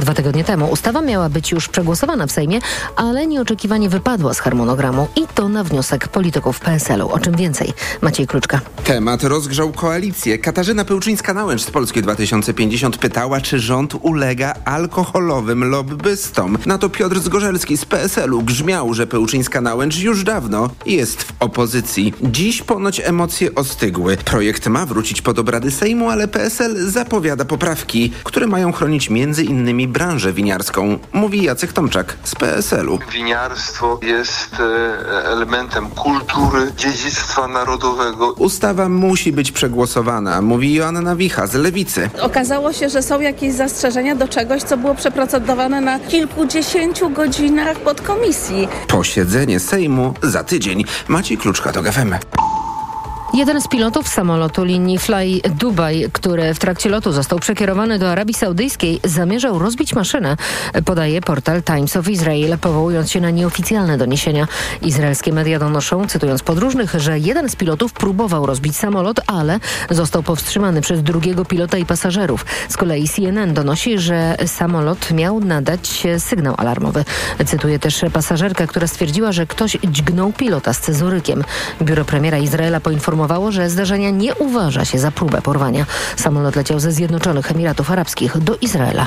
2 tygodnie temu. Ustawa miała być już przegłosowana w Sejmie, ale nieoczekiwanie wypadła z harmonogramu i to na wniosek polityków PSL-u. O czym więcej? Maciej Kluczka. Temat rozgrzał koalicję. Katarzyna Pełczyńska-Nałęcz z Polski 2050 pytała, czy rząd ulega alkoholowym lobbystom. Na to Piotr Zgorzelski z PSL-u grzmiał, że Pełczyńska-Nałęcz już dawno jest w opozycji. Dziś ponoć emocje ostygły. Projekt ma wrócić pod obrady Sejmu, ale PSL zapowiada poprawki, które mają chronić m.in. branżę winiarską, mówi Jacek Tomczak z PSL-u. Winiarstwo jest elementem kultury, dziedzictwa narodowego. Ustawa musi być przegłosowana, mówi Joanna Wicha z Lewicy. Okazało się, że są jakieś zastrzeżenia do czegoś, co było przeprocedowane na kilkudziesięciu godzinach podkomisji. Posiedzenie Sejmu za tydzień. Maciej Kluczka, TOG FM. Jeden z pilotów samolotu linii Fly Dubai, który w trakcie lotu został przekierowany do Arabii Saudyjskiej, zamierzał rozbić maszynę, podaje portal Times of Israel, powołując się na nieoficjalne doniesienia. Izraelskie media donoszą, cytując podróżnych, że jeden z pilotów próbował rozbić samolot, ale został powstrzymany przez drugiego pilota i pasażerów. Z kolei CNN donosi, że samolot miał nadać sygnał alarmowy. Cytuje też pasażerkę, która stwierdziła, że ktoś dźgnął pilota scyzorykiem. Biuro premiera Izraela poinformowało, że zdarzenia nie uważa się za próbę porwania. Samolot leciał ze Zjednoczonych Emiratów Arabskich do Izraela.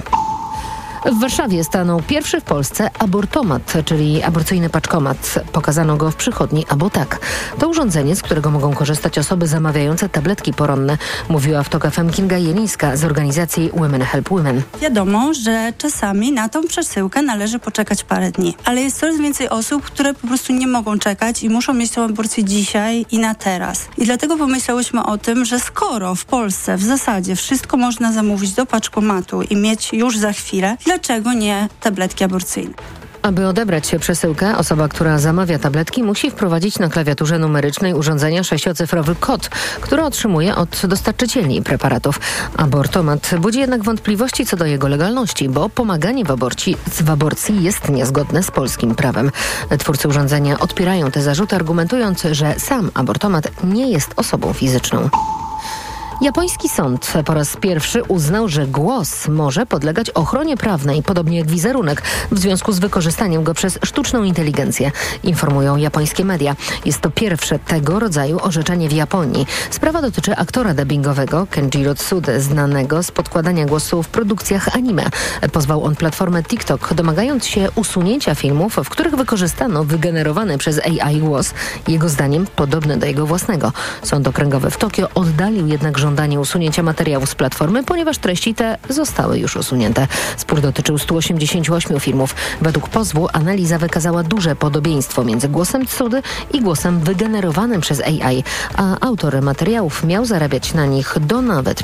W Warszawie stanął pierwszy w Polsce abortomat, czyli aborcyjny paczkomat. Pokazano go w przychodni Abotak. To urządzenie, z którego mogą korzystać osoby zamawiające tabletki poronne, mówiła w TOG FM Kinga Jelińska z organizacji Women Help Women. Wiadomo, że czasami na tą przesyłkę należy poczekać parę dni, ale jest coraz więcej osób, które po prostu nie mogą czekać i muszą mieć tą aborcję dzisiaj i na teraz. I dlatego pomyślałyśmy o tym, że skoro w Polsce w zasadzie wszystko można zamówić do paczkomatu i mieć już za chwilę, dlaczego nie tabletki aborcyjne? Aby odebrać przesyłkę, osoba, która zamawia tabletki, musi wprowadzić na klawiaturze numerycznej urządzenia 6-cyfrowy kod, który otrzymuje od dostarczycieli preparatów. Abortomat budzi jednak wątpliwości co do jego legalności, bo pomaganie w aborcji jest niezgodne z polskim prawem. Twórcy urządzenia odpierają te zarzuty, argumentując, że sam abortomat nie jest osobą fizyczną. Japoński sąd po raz pierwszy uznał, że głos może podlegać ochronie prawnej, podobnie jak wizerunek, w związku z wykorzystaniem go przez sztuczną inteligencję, informują japońskie media. Jest to pierwsze tego rodzaju orzeczenie w Japonii. Sprawa dotyczy aktora dubbingowego Kenjiro Tsude, znanego z podkładania głosu w produkcjach anime. Pozwał on platformę TikTok, domagając się usunięcia filmów, w których wykorzystano wygenerowany przez AI głos, jego zdaniem podobny do jego własnego. Sąd okręgowy w Tokio oddalił jednak żądanie usunięcia materiału z platformy, ponieważ treści te zostały już usunięte. Spór dotyczył 188 filmów. Według pozwu analiza wykazała duże podobieństwo między głosem Tsudy i głosem wygenerowanym przez AI, a autor materiałów miał zarabiać na nich do nawet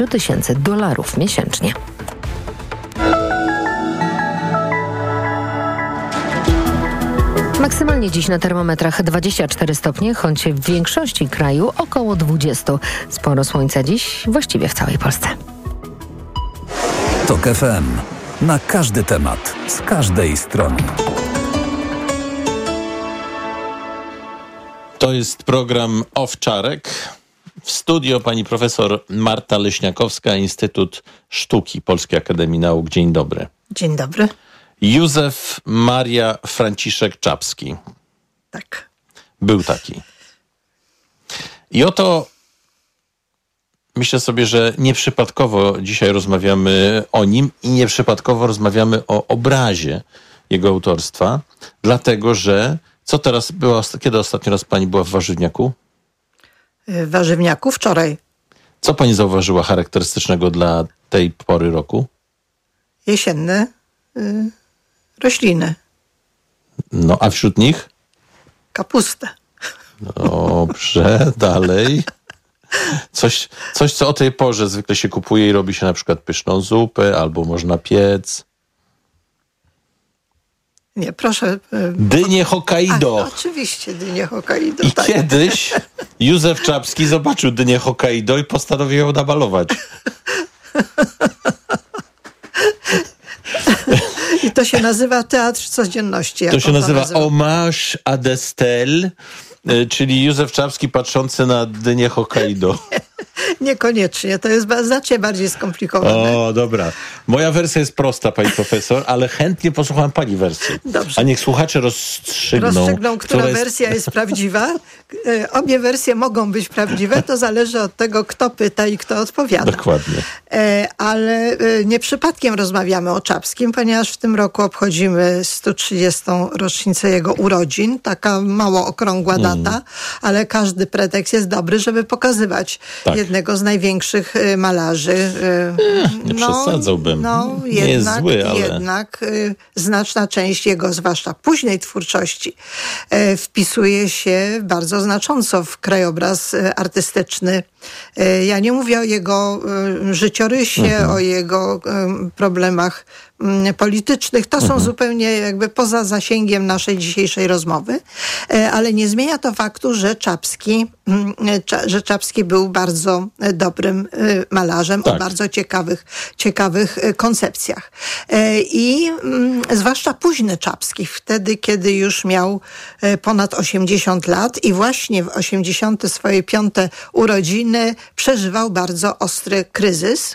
$5,000 miesięcznie. Maksymalnie dziś na termometrach 24 stopnie, choć w większości kraju około 20. Sporo słońca dziś właściwie w całej Polsce. TOG FM. Na każdy temat, z każdej strony. To jest program Owczarek. W studio pani profesor Marta Leśniakowska, Instytut Sztuki Polskiej Akademii Nauk. Dzień dobry. Dzień dobry. Józef Maria Franciszek Czapski. Tak. Był taki. I oto myślę sobie, że nieprzypadkowo dzisiaj rozmawiamy o nim i nieprzypadkowo rozmawiamy o obrazie jego autorstwa, dlatego że co teraz było, kiedy ostatni raz pani była w Warzywniaku? W Warzywniaku wczoraj. Co pani zauważyła charakterystycznego dla tej pory roku? Jesienne rośliny. No, a wśród nich? Kapustę. Dobrze, dalej. Coś, co o tej porze zwykle się kupuje i robi się na przykład pyszną zupę, albo można piec. Nie, proszę. Dynie Hokkaido. Oczywiście, dynie Hokkaido. I tak. kiedyś Józef Czapski zobaczył dynię Hokkaido i postanowił ją nabalować. I to się nazywa Teatr Codzienności. To się nazywa Hommage à Destel, czyli Józef Czapski patrzący na dynię Hokkaido. Niekoniecznie, to jest znacznie bardziej skomplikowane. O, dobra. Moja wersja jest prosta, pani profesor, ale chętnie posłucham pani wersji. Dobrze. A niech słuchacze rozstrzygną, która wersja jest prawdziwa. Obie wersje mogą być prawdziwe, to zależy od tego, kto pyta i kto odpowiada. Dokładnie. Ale nie przypadkiem rozmawiamy o Czapskim, ponieważ w tym roku obchodzimy 130. rocznicę jego urodzin. Taka mało okrągła data, ale każdy pretekst jest dobry, żeby pokazywać jednego z największych malarzy. Nie przesadzałbym. Nie jest zły, ale... Jednak znaczna część jego, zwłaszcza późnej twórczości, wpisuje się bardzo znacząco w krajobraz artystyczny. Ja nie mówię o jego życiorysie, o jego problemach politycznych. To są zupełnie jakby poza zasięgiem naszej dzisiejszej rozmowy, ale nie zmienia to faktu, że Czapski był bardzo dobrym malarzem o bardzo ciekawych koncepcjach. I zwłaszcza późny Czapski, wtedy, kiedy już miał ponad 80 lat i właśnie w 80. swoje 5. urodziny przeżywał bardzo ostry kryzys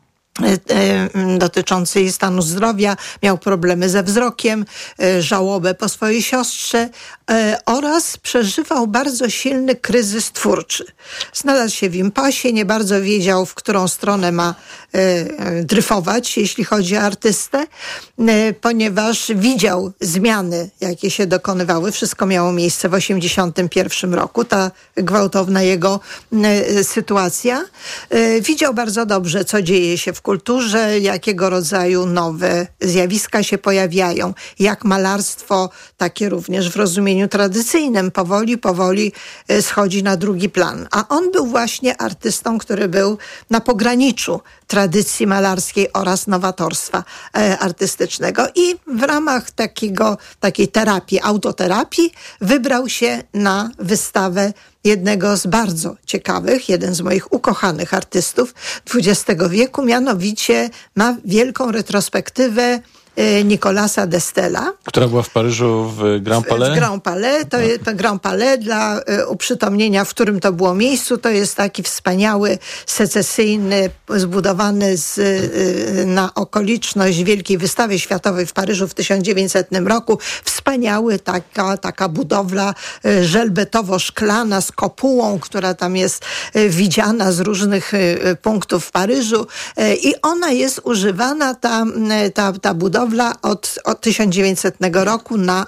dotyczący stanu zdrowia, miał problemy ze wzrokiem, żałobę po swojej siostrze oraz przeżywał bardzo silny kryzys twórczy. Znalazł się w impasie, nie bardzo wiedział, w którą stronę ma dryfować, jeśli chodzi o artystę, ponieważ widział zmiany, jakie się dokonywały. Wszystko miało miejsce w 1981 roku, ta gwałtowna jego sytuacja. Widział bardzo dobrze, co dzieje się w kulturze, jakiego rodzaju nowe zjawiska się pojawiają, jak malarstwo, takie również w rozumieniu tradycyjnym, powoli schodzi na drugi plan. A on był właśnie artystą, który był na pograniczu tradycji malarskiej oraz nowatorstwa artystycznego. I w ramach takiej terapii, autoterapii, wybrał się na wystawę jednego z bardzo ciekawych, jeden z moich ukochanych artystów XX wieku, mianowicie ma wielką retrospektywę Nicolasa de Stella. Która była w Paryżu w Grand Palais? W Grand Palais. To jest Grand Palais dla uprzytomnienia, w którym to było miejscu. To jest taki wspaniały, secesyjny, zbudowany na okoliczność Wielkiej Wystawy Światowej w Paryżu w 1900 roku. Wspaniały, taka budowla żelbetowo-szklana z kopułą, która tam jest widziana z różnych punktów w Paryżu. I ona jest używana, ta budowla, od 1900 roku na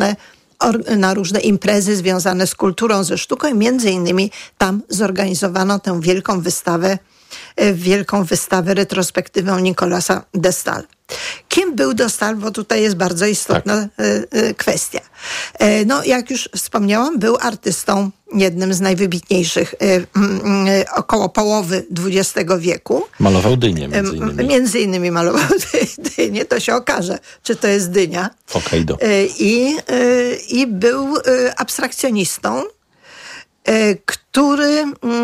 różne imprezy związane z kulturą, ze sztuką i między innymi tam zorganizowano tę wielką wystawę retrospektywą Nicolasa de Stael. Kim był de Stael, bo tutaj jest bardzo istotna kwestia. No, jak już wspomniałam, był artystą jednym z najwybitniejszych około połowy XX wieku. Malował dynię między innymi. Między innymi malował dynię, to się okaże, czy to jest dynia. Hokkaido. I był abstrakcjonistą, który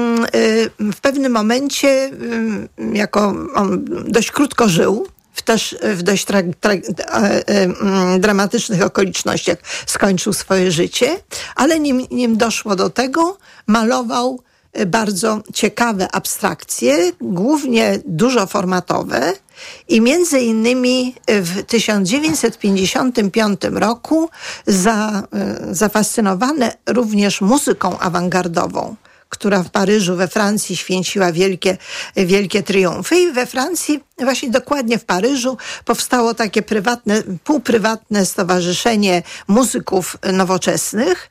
w pewnym momencie, on dość krótko żył, też w dość dramatycznych okolicznościach skończył swoje życie, ale nim doszło do tego, malował bardzo ciekawe abstrakcje, głównie dużoformatowe i między innymi w 1955 roku zafascynowane również muzyką awangardową, która w Paryżu, we Francji święciła wielkie triumfy. I we Francji, właśnie dokładnie w Paryżu, powstało takie półprywatne stowarzyszenie muzyków nowoczesnych,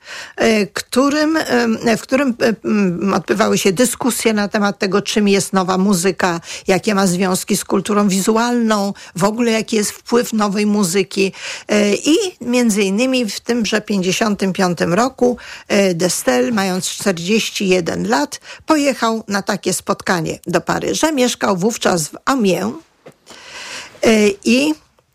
w którym odbywały się dyskusje na temat tego, czym jest nowa muzyka, jakie ma związki z kulturą wizualną, w ogóle jaki jest wpływ nowej muzyki. I między innymi w tymże 1955 roku de Stael, mając 41 lat, pojechał na takie spotkanie do Paryża. Mieszkał wówczas w Amiens i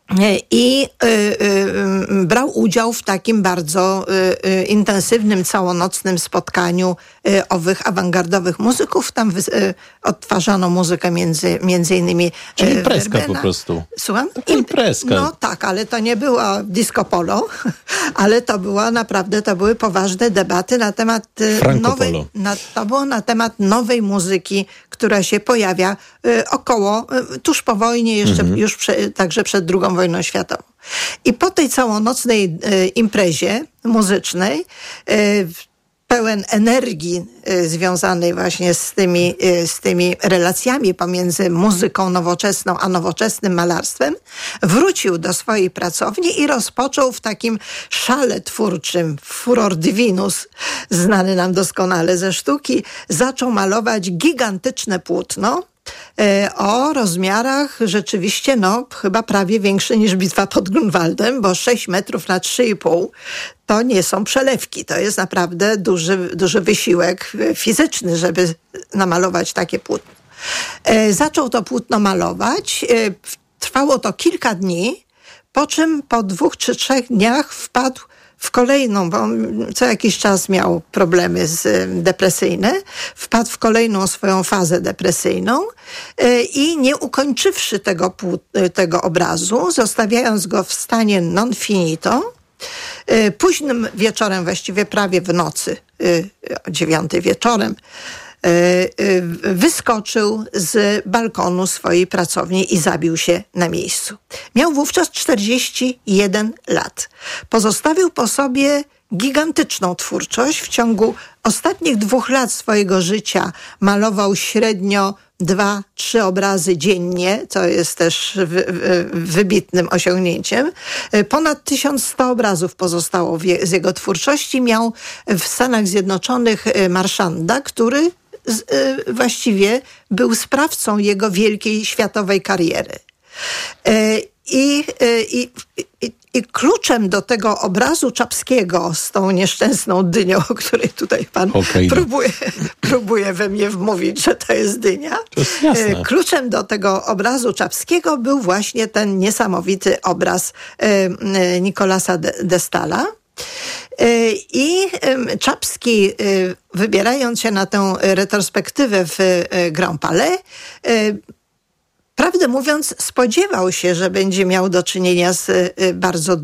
I brał udział w takim bardzo intensywnym, całonocnym spotkaniu owych awangardowych muzyków. Tam odtwarzano muzykę między innymi Czyli imprezka Verbena. po prostu. Słucham? Imprezka. No tak, ale to nie było disco polo, ale to były poważne debaty na temat na temat nowej muzyki, która się pojawia tuż po wojnie, także przed II wojną światową. I po tej całonocnej imprezie muzycznej, pełen energii związanej właśnie z tymi relacjami pomiędzy muzyką nowoczesną a nowoczesnym malarstwem, wrócił do swojej pracowni i rozpoczął w takim szale twórczym, furor divinus, znany nam doskonale ze sztuki, zaczął malować gigantyczne płótno o rozmiarach rzeczywiście, chyba prawie większe niż bitwa pod Grunwaldem, bo 6 metrów na 3,5 to nie są przelewki. To jest naprawdę duży wysiłek fizyczny, żeby namalować takie płótno. Zaczął to płótno malować. Trwało to kilka dni, po czym po 2 czy 3 dniach wpadł w kolejną, bo co jakiś czas miał problemy depresyjne, wpadł w kolejną swoją fazę depresyjną i nie ukończywszy tego obrazu, zostawiając go w stanie non finito, późnym wieczorem, właściwie prawie w nocy, o 9 wieczorem, wyskoczył z balkonu swojej pracowni i zabił się na miejscu. Miał wówczas 41 lat. Pozostawił po sobie gigantyczną twórczość. W ciągu ostatnich 2 lat swojego życia malował średnio 2-3 obrazy dziennie, co jest też wybitnym osiągnięciem. Ponad 1100 obrazów pozostało z jego twórczości. Miał w Stanach Zjednoczonych marszanda, który właściwie był sprawcą jego wielkiej światowej kariery. I kluczem do tego obrazu Czapskiego z tą nieszczęsną dynią, o której tutaj pan próbuje we mnie wmówić, że to jest dynia. To jest jasne. Kluczem do tego obrazu Czapskiego był właśnie ten niesamowity obraz Nicolasa de Stala. I Czapski, wybierając się na tę retrospektywę w Grand Palais, prawdę mówiąc, spodziewał się, że będzie miał do czynienia z bardzo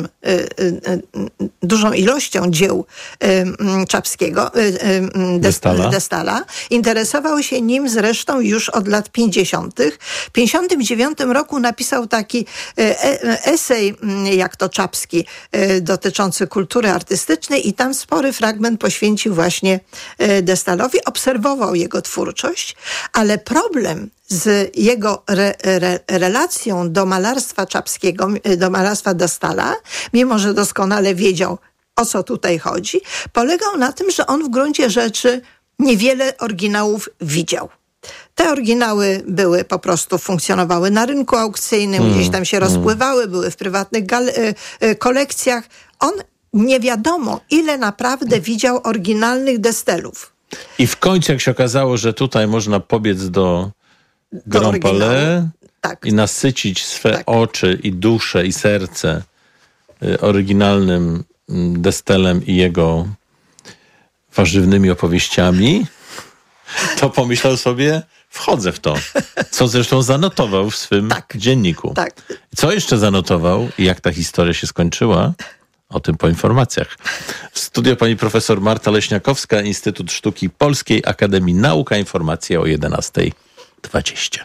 dużą ilością dzieł Czapskiego, de Stala. Interesował się nim zresztą już od lat 50. W 59 roku napisał taki esej, jak to Czapski, dotyczący kultury artystycznej i tam spory fragment poświęcił właśnie de Stalowi. Obserwował jego twórczość, ale problem z jego relacją do malarstwa Czapskiego, do malarstwa de Stala, mimo że doskonale wiedział, o co tutaj chodzi, polegał na tym, że on w gruncie rzeczy niewiele oryginałów widział. Te oryginały funkcjonowały na rynku aukcyjnym, gdzieś tam się rozpływały, były w prywatnych kolekcjach. On nie wiadomo, ile naprawdę widział oryginalnych destelów. I w końcu, jak się okazało, że tutaj można pobiec do Grand Palais i nasycić swe oczy i duszę i serce oryginalnym destelem i jego warzywnymi opowieściami, to pomyślał sobie, wchodzę w to. Co zresztą zanotował w swym dzienniku. Tak. Co jeszcze zanotował i jak ta historia się skończyła? O tym po informacjach. W studio pani profesor Marta Leśniakowska, Instytut Sztuki Polskiej Akademii Nauk, a informacje o 11:20.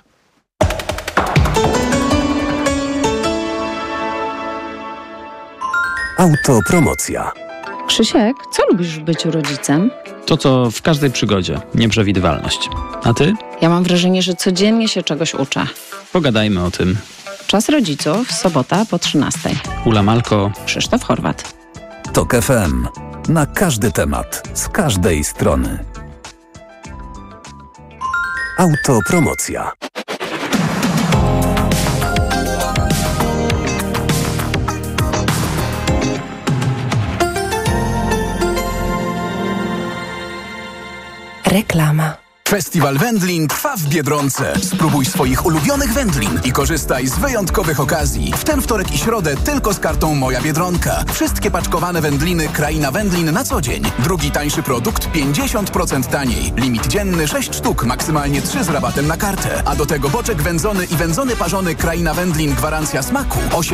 Autopromocja. Krzysiek, co lubisz w byciu rodzicem? To, co w każdej przygodzie. Nieprzewidywalność. A ty? Ja mam wrażenie, że codziennie się czegoś uczę. Pogadajmy o tym. Czas rodziców, sobota po 13:00. Ula Malko. Krzysztof Horwat. TOK FM. Na każdy temat. Z każdej strony. Autopromocja. Reklama. Festiwal Wędlin trwa w Biedronce. Spróbuj swoich ulubionych wędlin i korzystaj z wyjątkowych okazji. W ten wtorek i środę tylko z kartą Moja Biedronka. Wszystkie paczkowane wędliny Kraina Wędlin na co dzień. Drugi tańszy produkt 50% taniej. Limit dzienny 6 sztuk, maksymalnie 3 z rabatem na kartę. A do tego boczek wędzony i wędzony parzony Kraina Wędlin gwarancja smaku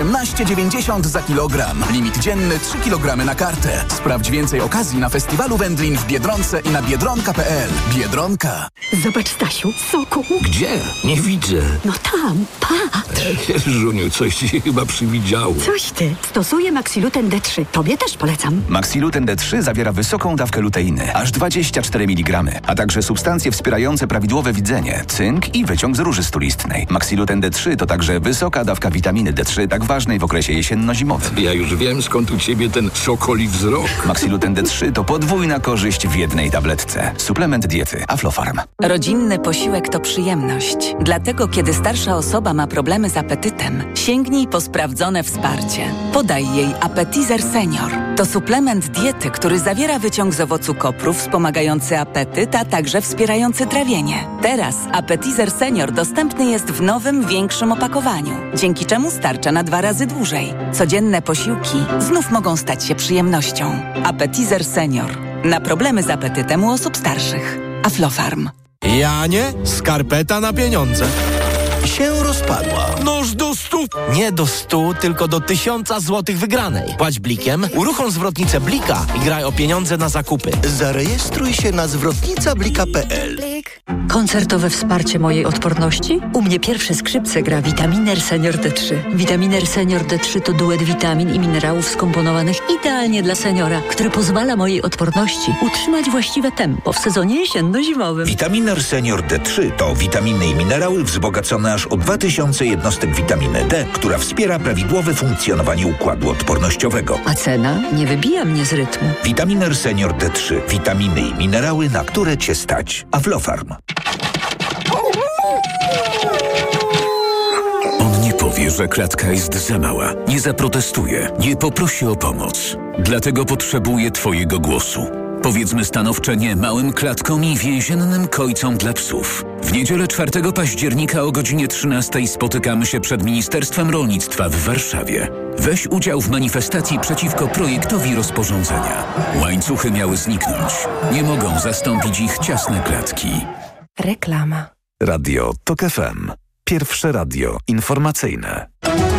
18,90 za kilogram. Limit dzienny 3 kg na kartę. Sprawdź więcej okazji na Festiwalu Wędlin w Biedronce i na biedronka.pl. Biedronka. Zobacz, Stasiu, soku. Gdzie? Nie widzę. No tam, patrz. Żuniu, coś ci się chyba przywidziało. Coś ty. Stosuję Maxiluten D3. Tobie też polecam. Maxiluten D3 zawiera wysoką dawkę luteiny, aż 24 mg, a także substancje wspierające prawidłowe widzenie, cynk i wyciąg z róży stulistnej. Maxiluten D3 to także wysoka dawka witaminy D3, tak ważnej w okresie jesienno-zimowym. Ja już wiem, skąd u ciebie ten sokoli wzrok. Maxiluten D3 to podwójna korzyść w jednej tabletce. Suplement diety Aflofarm. Rodzinny posiłek to przyjemność. Dlatego, kiedy starsza osoba ma problemy z apetytem, sięgnij po sprawdzone wsparcie. Podaj jej Appetizer Senior. To suplement diety, który zawiera wyciąg z owocu kopru wspomagający apetyt, a także wspierający trawienie. Teraz Appetizer Senior dostępny jest w nowym, większym opakowaniu, dzięki czemu starcza na 2 razy dłużej. Codzienne posiłki znów mogą stać się przyjemnością. Appetizer Senior. Na problemy z apetytem u osób starszych. Aflofarm. Janie, skarpeta na pieniądze. Się rozpadła. Noż do 100. Nie do 100, tylko do 1000 złotych wygranej. Płać blikiem, uruchom zwrotnicę Blika i graj o pieniądze na zakupy. Zarejestruj się na zwrotnicablika.pl. Koncertowe wsparcie mojej odporności? U mnie pierwsze skrzypce gra Vitaminer Senior D3. Vitaminer Senior D3 to duet witamin i minerałów skomponowanych idealnie dla seniora, który pozwala mojej odporności utrzymać właściwe tempo w sezonie jesienno-zimowym. Vitaminer Senior D3 to witaminy i minerały wzbogacone aż o 2000 jednostek witaminy D, która wspiera prawidłowe funkcjonowanie układu odpornościowego. A cena nie wybija mnie z rytmu. Vitaminer Senior D3. Witaminy i minerały, na które Cię stać. Aflofarm. On nie powie, że klatka jest za mała. Nie zaprotestuje. Nie poprosi o pomoc. Dlatego potrzebuje Twojego głosu. Powiedzmy stanowcze nie małym klatkom i więziennym kojcom dla psów. W niedzielę 4 października o godzinie 13 spotykamy się przed Ministerstwem Rolnictwa w Warszawie. Weź udział w manifestacji przeciwko projektowi rozporządzenia. Łańcuchy miały zniknąć. Nie mogą zastąpić ich ciasne klatki. Reklama. Radio TOK FM. Pierwsze radio informacyjne.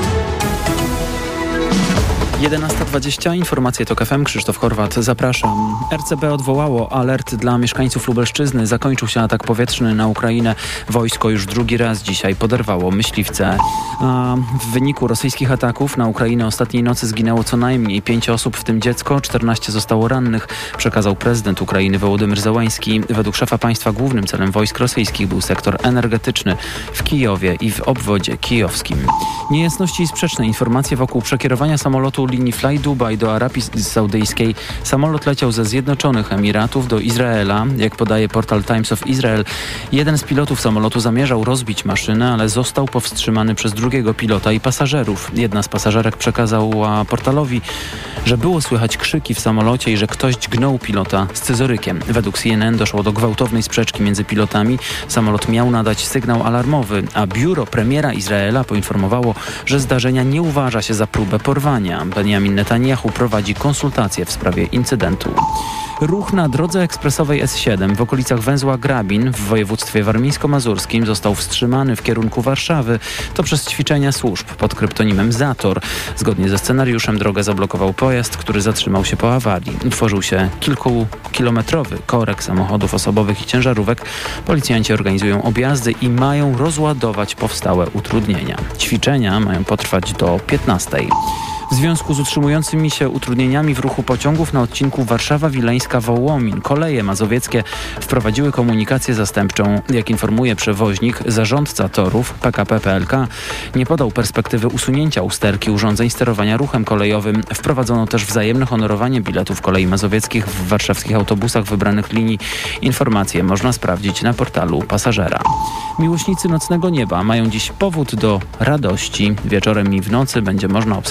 11:20, informacje TOK FM, Krzysztof Horwat, zapraszam. RCB odwołało alert dla mieszkańców Lubelszczyzny. Zakończył się atak powietrzny na Ukrainę. Wojsko już drugi raz dzisiaj poderwało myśliwce. A w wyniku rosyjskich ataków na Ukrainę ostatniej nocy zginęło co najmniej 5 osób, w tym dziecko, 14 zostało rannych, przekazał prezydent Ukrainy Wołodymyr Zełański. Według szefa państwa głównym celem wojsk rosyjskich był sektor energetyczny w Kijowie i w obwodzie kijowskim. Niejasności i sprzeczne informacje wokół przekierowania samolotu linii Fly Dubai do Arabii Saudyjskiej. Samolot leciał ze Zjednoczonych Emiratów do Izraela. Jak podaje portal Times of Israel, jeden z pilotów samolotu zamierzał rozbić maszynę, ale został powstrzymany przez drugiego pilota i pasażerów. Jedna z pasażerek przekazała portalowi, że było słychać krzyki w samolocie i że ktoś dźgnął pilota scyzorykiem. Według CNN doszło do gwałtownej sprzeczki między pilotami. Samolot miał nadać sygnał alarmowy, a biuro premiera Izraela poinformowało, że zdarzenia nie uważa się za próbę porwania. Benjamin Netanyahu prowadzi konsultacje w sprawie incydentu. Ruch na drodze ekspresowej S7 w okolicach węzła Grabin w województwie warmińsko-mazurskim został wstrzymany w kierunku Warszawy. To przez ćwiczenia służb pod kryptonimem Zator. Zgodnie ze scenariuszem drogę zablokował pojazd, który zatrzymał się po awarii. Utworzył się kilkukilometrowy korek samochodów osobowych i ciężarówek. Policjanci organizują objazdy i mają rozładować powstałe utrudnienia. Ćwiczenia mają potrwać do 15:00. W związku z utrzymującymi się utrudnieniami w ruchu pociągów na odcinku Warszawa-Wileńska-Wołomin koleje mazowieckie wprowadziły komunikację zastępczą. Jak informuje przewoźnik, zarządca torów PKP PLK nie podał perspektywy usunięcia usterki urządzeń sterowania ruchem kolejowym. Wprowadzono też wzajemne honorowanie biletów kolei mazowieckich w warszawskich autobusach wybranych linii. Informacje można sprawdzić na portalu Pasażera. Miłośnicy nocnego nieba mają dziś powód do radości. Wieczorem i w nocy będzie można obserwować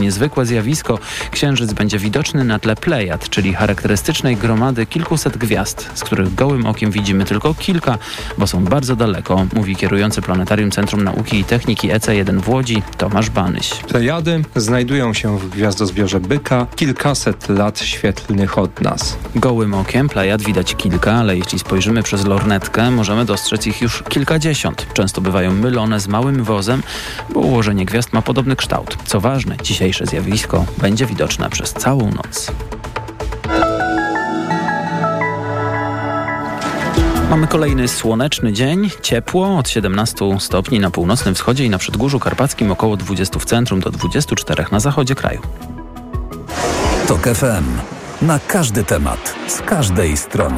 niezwykłe zjawisko. Księżyc będzie widoczny na tle Plejad, czyli charakterystycznej gromady kilkuset gwiazd, z których gołym okiem widzimy tylko kilka, bo są bardzo daleko, mówi kierujący Planetarium Centrum Nauki i Techniki EC1 w Łodzi Tomasz Banyś. Plejady znajdują się w gwiazdozbiorze Byka kilkaset lat świetlnych od nas. Gołym okiem Plejad widać kilka, ale jeśli spojrzymy przez lornetkę, możemy dostrzec ich już kilkadziesiąt. Często bywają mylone z małym wozem, bo ułożenie gwiazd ma podobny kształt. Co ważne, dzisiejsze zjawisko będzie widoczne przez całą noc. Mamy kolejny słoneczny dzień, ciepło, od 17 stopni na północnym wschodzie i na Przedgórzu Karpackim, około 20 w centrum do 24 na zachodzie kraju. TOK FM. Na każdy temat, z każdej strony.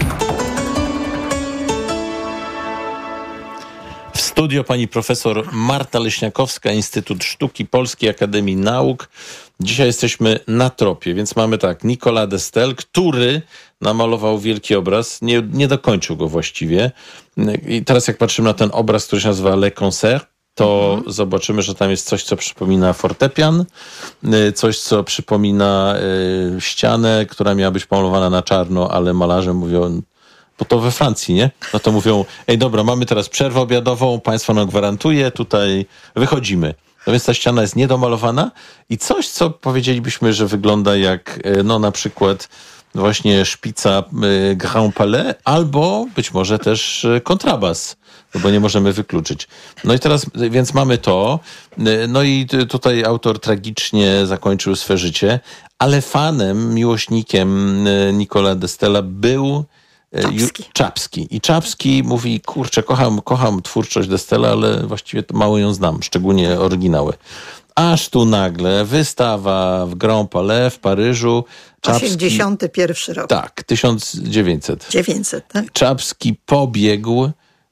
W studio pani profesor Marta Leśniakowska, Instytut Sztuki Polskiej Akademii Nauk. Dzisiaj jesteśmy na tropie, więc mamy tak, Nicolas Destel, który namalował wielki obraz, nie dokończył go właściwie. I teraz jak patrzymy na ten obraz, który się nazywa Le Concert, to zobaczymy, że tam jest coś, co przypomina fortepian, coś, co przypomina ścianę, która miała być pomalowana na czarno, ale malarze mówią, bo to we Francji, nie? No to mówią, ej dobra, mamy teraz przerwę obiadową, państwo nam gwarantuje, tutaj wychodzimy. No więc ta ściana jest niedomalowana i coś, co powiedzielibyśmy, że wygląda jak, no na przykład właśnie szpica Grand Palais, albo być może też kontrabas, bo nie możemy wykluczyć. No i teraz, więc mamy to, no i tutaj autor tragicznie zakończył swe życie, ale fanem, miłośnikiem Nicolas Destela był Czapski. I Czapski mówi, kurczę, kocham twórczość Destela, ale właściwie to mało ją znam, szczególnie oryginały. Aż tu nagle wystawa w Grand Palais w Paryżu. Czapski, 81 rok. Tak, 1900. 900, tak? Czapski pobiegł,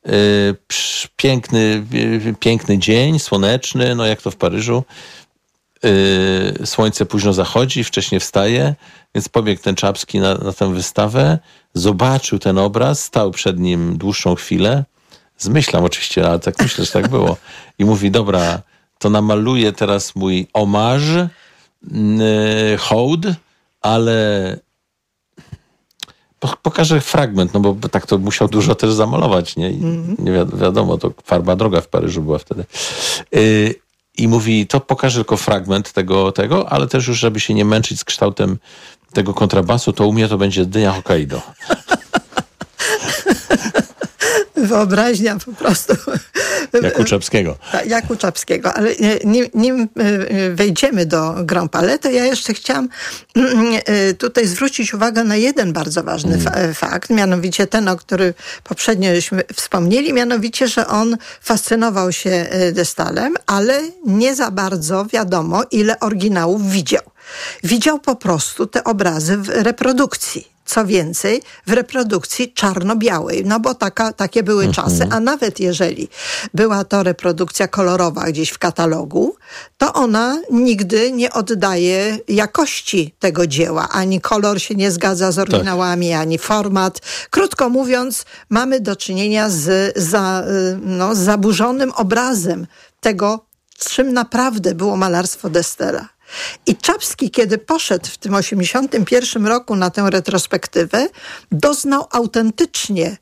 piękny dzień, słoneczny, no jak to w Paryżu. Słońce późno zachodzi, wcześnie wstaje, więc pobiegł ten Czapski na tę wystawę, zobaczył ten obraz, stał przed nim dłuższą chwilę, zmyślam oczywiście, ale tak myślę, że tak było, i mówi, dobra, to namaluję teraz mój omarz, hołd, ale pokażę fragment, no bo tak to musiał dużo też zamalować, nie? Nie wiadomo, to farba droga w Paryżu była wtedy. I mówi, to pokażę tylko fragment tego, ale też już, żeby się nie męczyć z kształtem tego kontrabasu, to u mnie to będzie dynia Hokkaido. Wyobraźnia po prostu. Jak u Czapskiego. Jak u Czapskiego. Ale nim wejdziemy do Grand Palais, to ja jeszcze chciałam tutaj zwrócić uwagę na jeden bardzo ważny fakt, mianowicie ten, o którym poprzednio żeśmy wspomnieli, mianowicie, że on fascynował się Destalem, ale nie za bardzo wiadomo, ile oryginałów widział. Widział po prostu te obrazy w reprodukcji. Co więcej, w reprodukcji czarno-białej, no bo takie były czasy, a nawet jeżeli była to reprodukcja kolorowa gdzieś w katalogu, to ona nigdy nie oddaje jakości tego dzieła. Ani kolor się nie zgadza z oryginałami, ani format. Krótko mówiąc, mamy do czynienia z zaburzonym obrazem tego, czym naprawdę było malarstwo Destela. I Czapski, kiedy poszedł w tym 81 roku na tę retrospektywę, doznał autentycznie,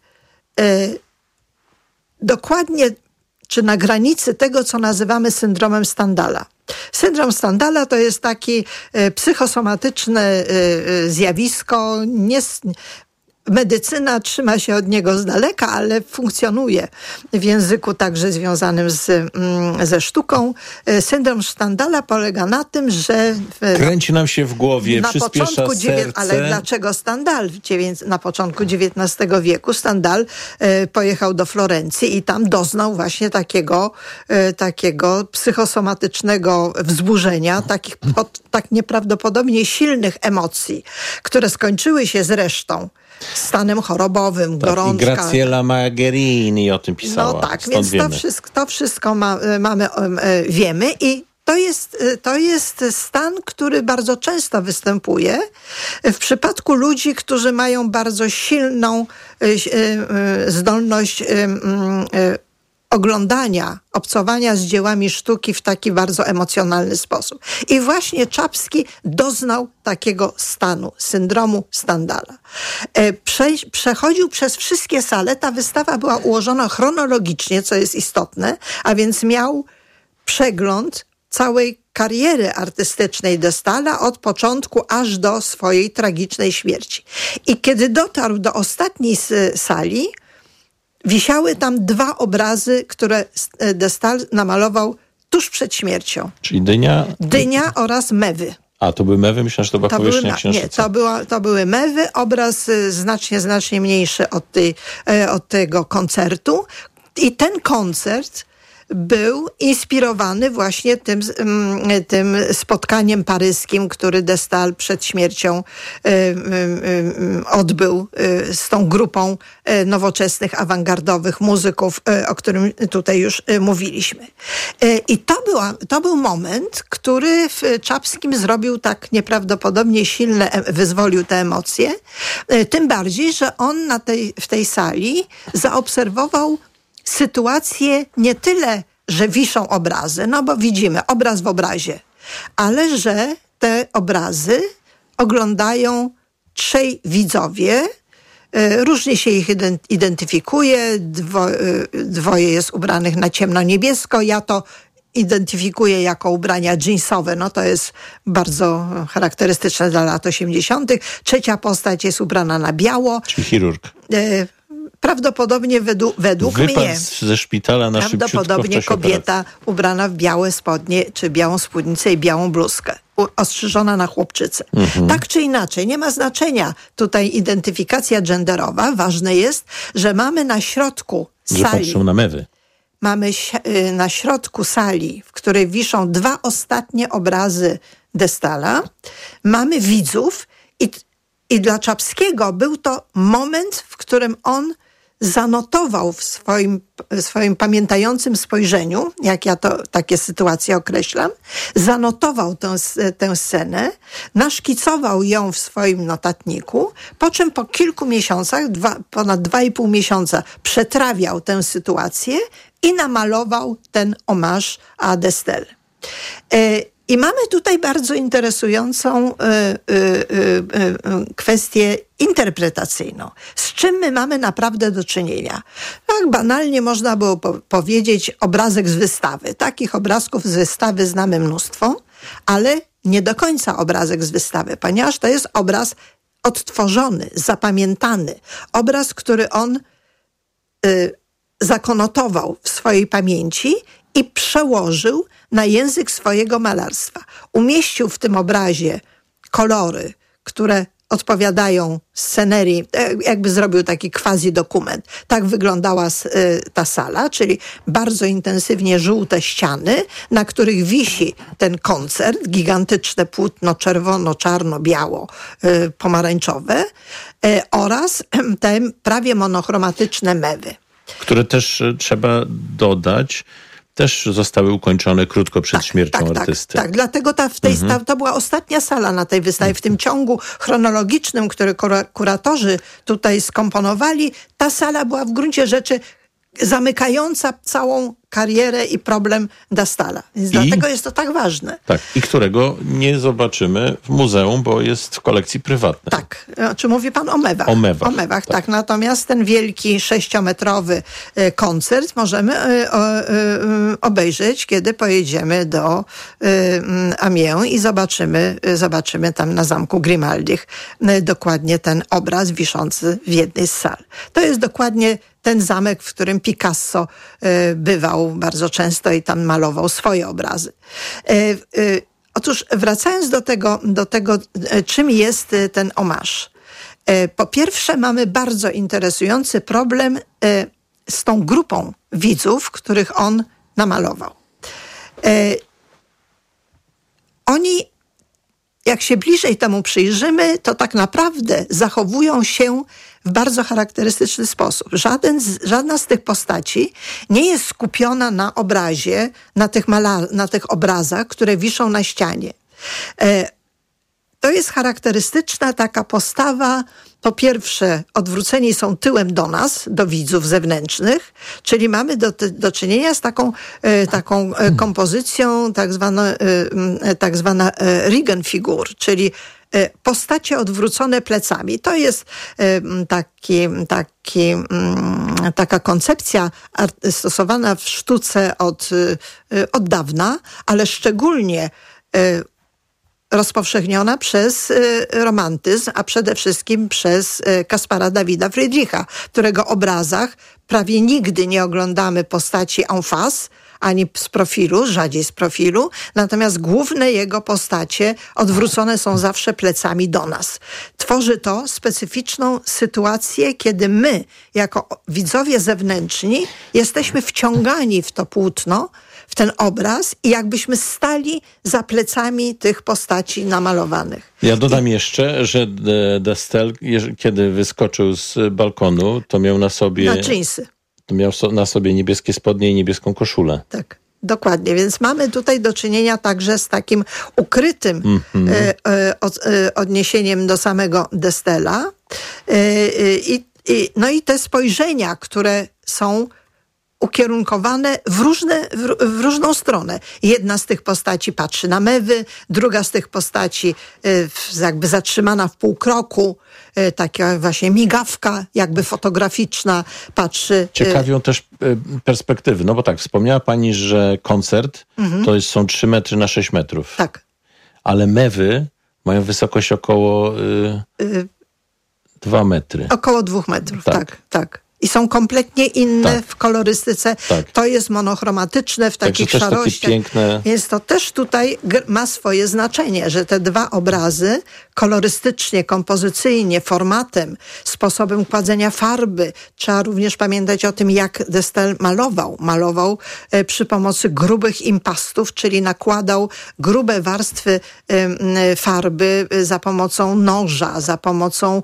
dokładnie, czy na granicy tego, co nazywamy syndromem Stendhala. Syndrom Stendhala to jest taki psychosomatyczne zjawisko, medycyna trzyma się od niego z daleka, ale funkcjonuje w języku także związanym ze sztuką. Syndrom Stendhala polega na tym, że kręci nam się w głowie, przyspiesza serce. Ale dlaczego Stendhal? Na początku XIX wieku Stendhal pojechał do Florencji i tam doznał właśnie takiego psychosomatycznego wzburzenia, takich tak nieprawdopodobnie silnych emocji, które skończyły się zresztą stanem chorobowym, gorączka. I Graciela Magherini o tym pisała. No tak, więc to wszystko wiemy i to jest stan, który bardzo często występuje w przypadku ludzi, którzy mają bardzo silną zdolność oglądania, obcowania z dziełami sztuki w taki bardzo emocjonalny sposób. I właśnie Czapski doznał takiego stanu, syndromu Stendhala. Przechodził przez wszystkie sale. Ta wystawa była ułożona chronologicznie, co jest istotne, a więc miał przegląd całej kariery artystycznej de Stahla od początku aż do swojej tragicznej śmierci. I kiedy dotarł do ostatniej sali, wisiały tam 2 obrazy, które de Stahl namalował tuż przed śmiercią. Czyli Dynia? Dynia oraz Mewy. A, to były mewy? Myślałem, że to była powierzchnia Księżyca. Nie, to były mewy. Obraz znacznie mniejszy od tego koncertu. I ten koncert był inspirowany właśnie tym spotkaniem paryskim, który de Stahl przed śmiercią odbył z tą grupą nowoczesnych, awangardowych muzyków, o którym tutaj już mówiliśmy. I to był moment, który w Czapskim zrobił tak nieprawdopodobnie silne, wyzwolił te emocje. Tym bardziej, że on w tej sali zaobserwował sytuację nie tyle, że wiszą obrazy, no bo widzimy obraz w obrazie, ale że te obrazy oglądają 3 widzowie, różnie się ich identyfikuje, 2 jest ubranych na ciemno-niebiesko, ja to identyfikuje jako ubrania jeansowe, no to jest bardzo charakterystyczne dla lat 80. 3. postać jest ubrana na biało. Czyli chirurg. Prawdopodobnie według mnie ze szpitala na prawdopodobnie kobieta ubrana w białe spodnie, czy białą spódnicę i białą bluzkę, ostrzyżona na chłopczycę. Tak czy inaczej, nie ma znaczenia tutaj identyfikacja genderowa. Ważne jest, że mamy na środku sali... Że patrzą na mewy. Mamy na środku sali, w której wiszą 2 ostatnie obrazy de Stahla. Mamy widzów i dla Czapskiego był to moment, w którym on zanotował w swoim pamiętającym spojrzeniu, jak ja to takie sytuacje określam, zanotował tę scenę, naszkicował ją w swoim notatniku, po czym po kilku miesiącach, ponad 2,5 miesiąca przetrawiał tę sytuację i namalował ten hommage à de Stael. I mamy tutaj bardzo interesującą kwestię interpretacyjną. Z czym my mamy naprawdę do czynienia? Tak banalnie można było powiedzieć obrazek z wystawy. Takich obrazków z wystawy znamy mnóstwo, ale nie do końca obrazek z wystawy, ponieważ to jest obraz odtworzony, zapamiętany. Obraz, który on zakonotował w swojej pamięci i przełożył na język swojego malarstwa. Umieścił w tym obrazie kolory, które odpowiadają scenerii, jakby zrobił taki quasi-dokument. Tak wyglądała ta sala, czyli bardzo intensywnie żółte ściany, na których wisi ten koncert, gigantyczne płótno czerwono, czarno, biało, pomarańczowe oraz te prawie monochromatyczne mewy. Które też trzeba dodać, też zostały ukończone krótko przed śmiercią artysty. Tak, dlatego to była ostatnia sala na tej wystawie. W tym ciągu chronologicznym, który kuratorzy tutaj skomponowali, ta sala była w gruncie rzeczy zamykająca całą karierę i problem de Stahla. Więc dlatego jest to tak ważne. Tak, i którego nie zobaczymy w muzeum, bo jest w kolekcji prywatnej. Tak, czy mówi pan o mewach? O mewach, tak. Natomiast ten wielki 6-metrowy koncert możemy obejrzeć, kiedy pojedziemy do Amiens i zobaczymy tam na zamku Grimaldich dokładnie ten obraz wiszący w jednej z sal. To jest dokładnie ten zamek, w którym Picasso bywał bardzo często i tam malował swoje obrazy. Otóż wracając do tego, czym jest ten hommage. Po pierwsze mamy bardzo interesujący problem z tą grupą widzów, których on namalował. Oni, jak się bliżej temu przyjrzymy, to tak naprawdę zachowują się w bardzo charakterystyczny sposób. Żadna z tych postaci nie jest skupiona na obrazie, na tych obrazach, które wiszą na ścianie. To jest charakterystyczna taka postawa, po pierwsze, odwróceni są tyłem do nas, do widzów zewnętrznych, czyli mamy do czynienia z taką kompozycją tak zwana Regenfigur, czyli postacie odwrócone plecami. To jest taka koncepcja stosowana w sztuce od dawna, ale szczególnie rozpowszechniona przez romantyzm, a przede wszystkim przez Caspara Davida Friedricha, w którego obrazach prawie nigdy nie oglądamy postaci en face, ani z profilu, rzadziej z profilu, natomiast główne jego postacie odwrócone są zawsze plecami do nas. Tworzy to specyficzną sytuację, kiedy my, jako widzowie zewnętrzni, jesteśmy wciągani w to płótno, w ten obraz i jakbyśmy stali za plecami tych postaci namalowanych. Ja dodam jeszcze, że Destel, kiedy wyskoczył z balkonu, to miał na sobie... dżinsy. To miał na sobie niebieskie spodnie i niebieską koszulę. Tak, dokładnie. Więc mamy tutaj do czynienia także z takim ukrytym odniesieniem do samego Destela. No i te spojrzenia, które są ukierunkowane w różną stronę. Jedna z tych postaci patrzy na mewy, druga z tych postaci jakby zatrzymana w półkroku, taka właśnie migawka jakby fotograficzna patrzy. Ciekawią też perspektywy, no bo tak, wspomniała pani, że koncert to są 3 metry na 6 metrów. Tak. Ale mewy mają wysokość około 2 metry. Około 2 metrów, tak. I są kompletnie inne w kolorystyce. Tak. To jest monochromatyczne w takich szarościach. Piękne... Więc to też tutaj ma swoje znaczenie, że te dwa obrazy kolorystycznie, kompozycyjnie, formatem, sposobem kładzenia farby. Trzeba również pamiętać o tym, jak Destel malował. Malował przy pomocy grubych impastów, czyli nakładał grube warstwy farby za pomocą noża, za pomocą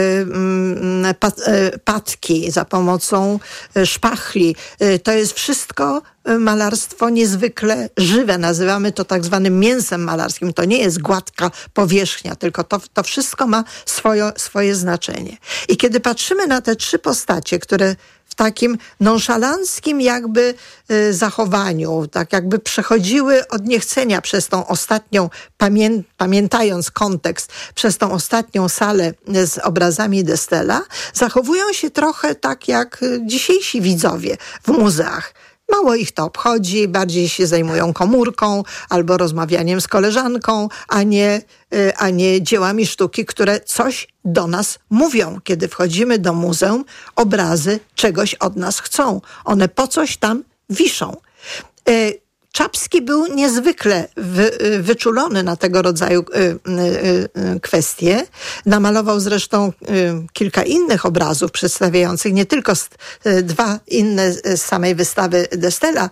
patki, za pomocą szpachli. To jest wszystko malarstwo niezwykle żywe. Nazywamy to tak zwanym mięsem malarskim. To nie jest gładka powierzchnia, tylko to wszystko ma swoje znaczenie. I kiedy patrzymy na te 3 postacie, które w takim nonszalanckim jakby zachowaniu, tak jakby przechodziły od niechcenia przez tą ostatnią, pamiętając kontekst, przez tą ostatnią salę z obrazami Destela, zachowują się trochę tak jak dzisiejsi widzowie w muzeach. Mało ich to obchodzi, bardziej się zajmują komórką albo rozmawianiem z koleżanką, a nie dziełami sztuki, które coś do nas mówią. Kiedy wchodzimy do muzeum, obrazy czegoś od nas chcą. One po coś tam wiszą. Czapski był niezwykle wyczulony na tego rodzaju kwestie. Namalował zresztą kilka innych obrazów przedstawiających nie tylko 2 inne z samej wystawy Destela,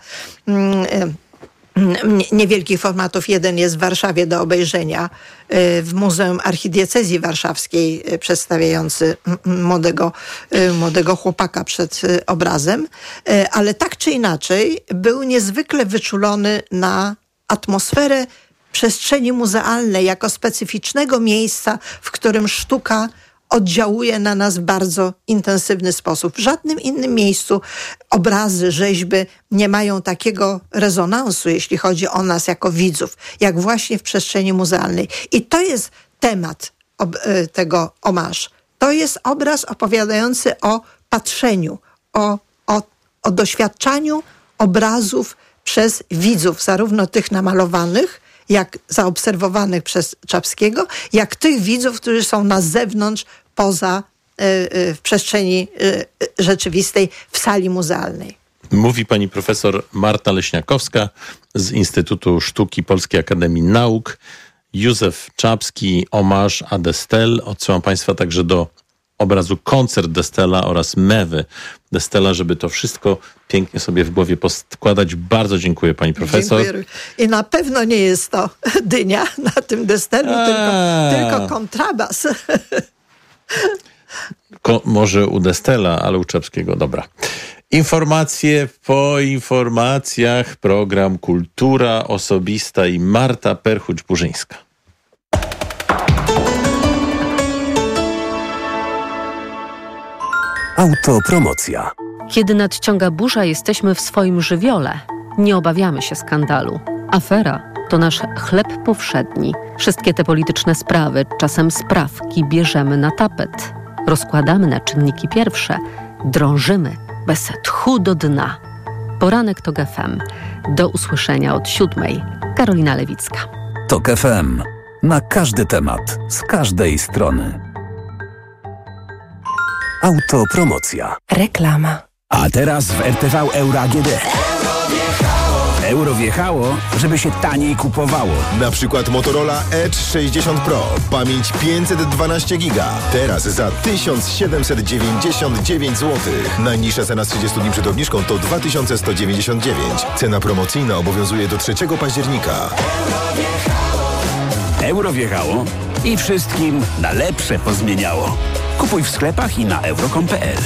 niewielkich formatów. Jeden jest w Warszawie do obejrzenia w Muzeum Archidiecezji Warszawskiej, przedstawiający młodego chłopaka przed obrazem, ale tak czy inaczej był niezwykle wyczulony na atmosferę przestrzeni muzealnej jako specyficznego miejsca, w którym sztuka oddziałuje na nas w bardzo intensywny sposób. W żadnym innym miejscu obrazy, rzeźby nie mają takiego rezonansu, jeśli chodzi o nas jako widzów, jak właśnie w przestrzeni muzealnej. I to jest temat tego homage. To jest obraz opowiadający o patrzeniu, o doświadczaniu obrazów przez widzów, zarówno tych namalowanych, jak zaobserwowanych przez Czapskiego, jak tych widzów, którzy są na zewnątrz, poza w przestrzeni rzeczywistej, w sali muzealnej. Mówi pani profesor Marta Leśniakowska z Instytutu Sztuki Polskiej Akademii Nauk. Józef Czapski, Homage à Destel. Odsyłam państwa także do obrazu Koncert Destela oraz Mewy Destela, żeby to wszystko pięknie sobie w głowie poskładać. Bardzo dziękuję pani profesor. Dziękuję. I na pewno nie jest to dynia na tym Destelu, tylko kontrabas. Może u Destela, ale u Czapskiego. Dobra. Informacje po informacjach. Program Kultura Osobista i Marta Perchuć-Burzyńska. Autopromocja. Kiedy nadciąga burza, jesteśmy w swoim żywiole. Nie obawiamy się skandalu. Afera to nasz chleb powszedni. Wszystkie te polityczne sprawy, czasem sprawki, bierzemy na tapet. Rozkładamy na czynniki pierwsze. Drążymy bez tchu do dna. Poranek TOK FM. Do usłyszenia od 7:00. Karolina Lewicka. TOK FM. Na każdy temat, z każdej strony. Autopromocja. Reklama. A teraz w RTV Euro AGD. Euro wjechało, żeby się taniej kupowało. Na przykład Motorola Edge 60 Pro. Pamięć 512 giga. Teraz za 1799 zł. Najniższa cena z 30 dni przed obniżką to 2199. Cena promocyjna obowiązuje do 3 października. Euro wjechało i wszystkim na lepsze pozmieniało. Kupuj w sklepach i na euro.com.pl.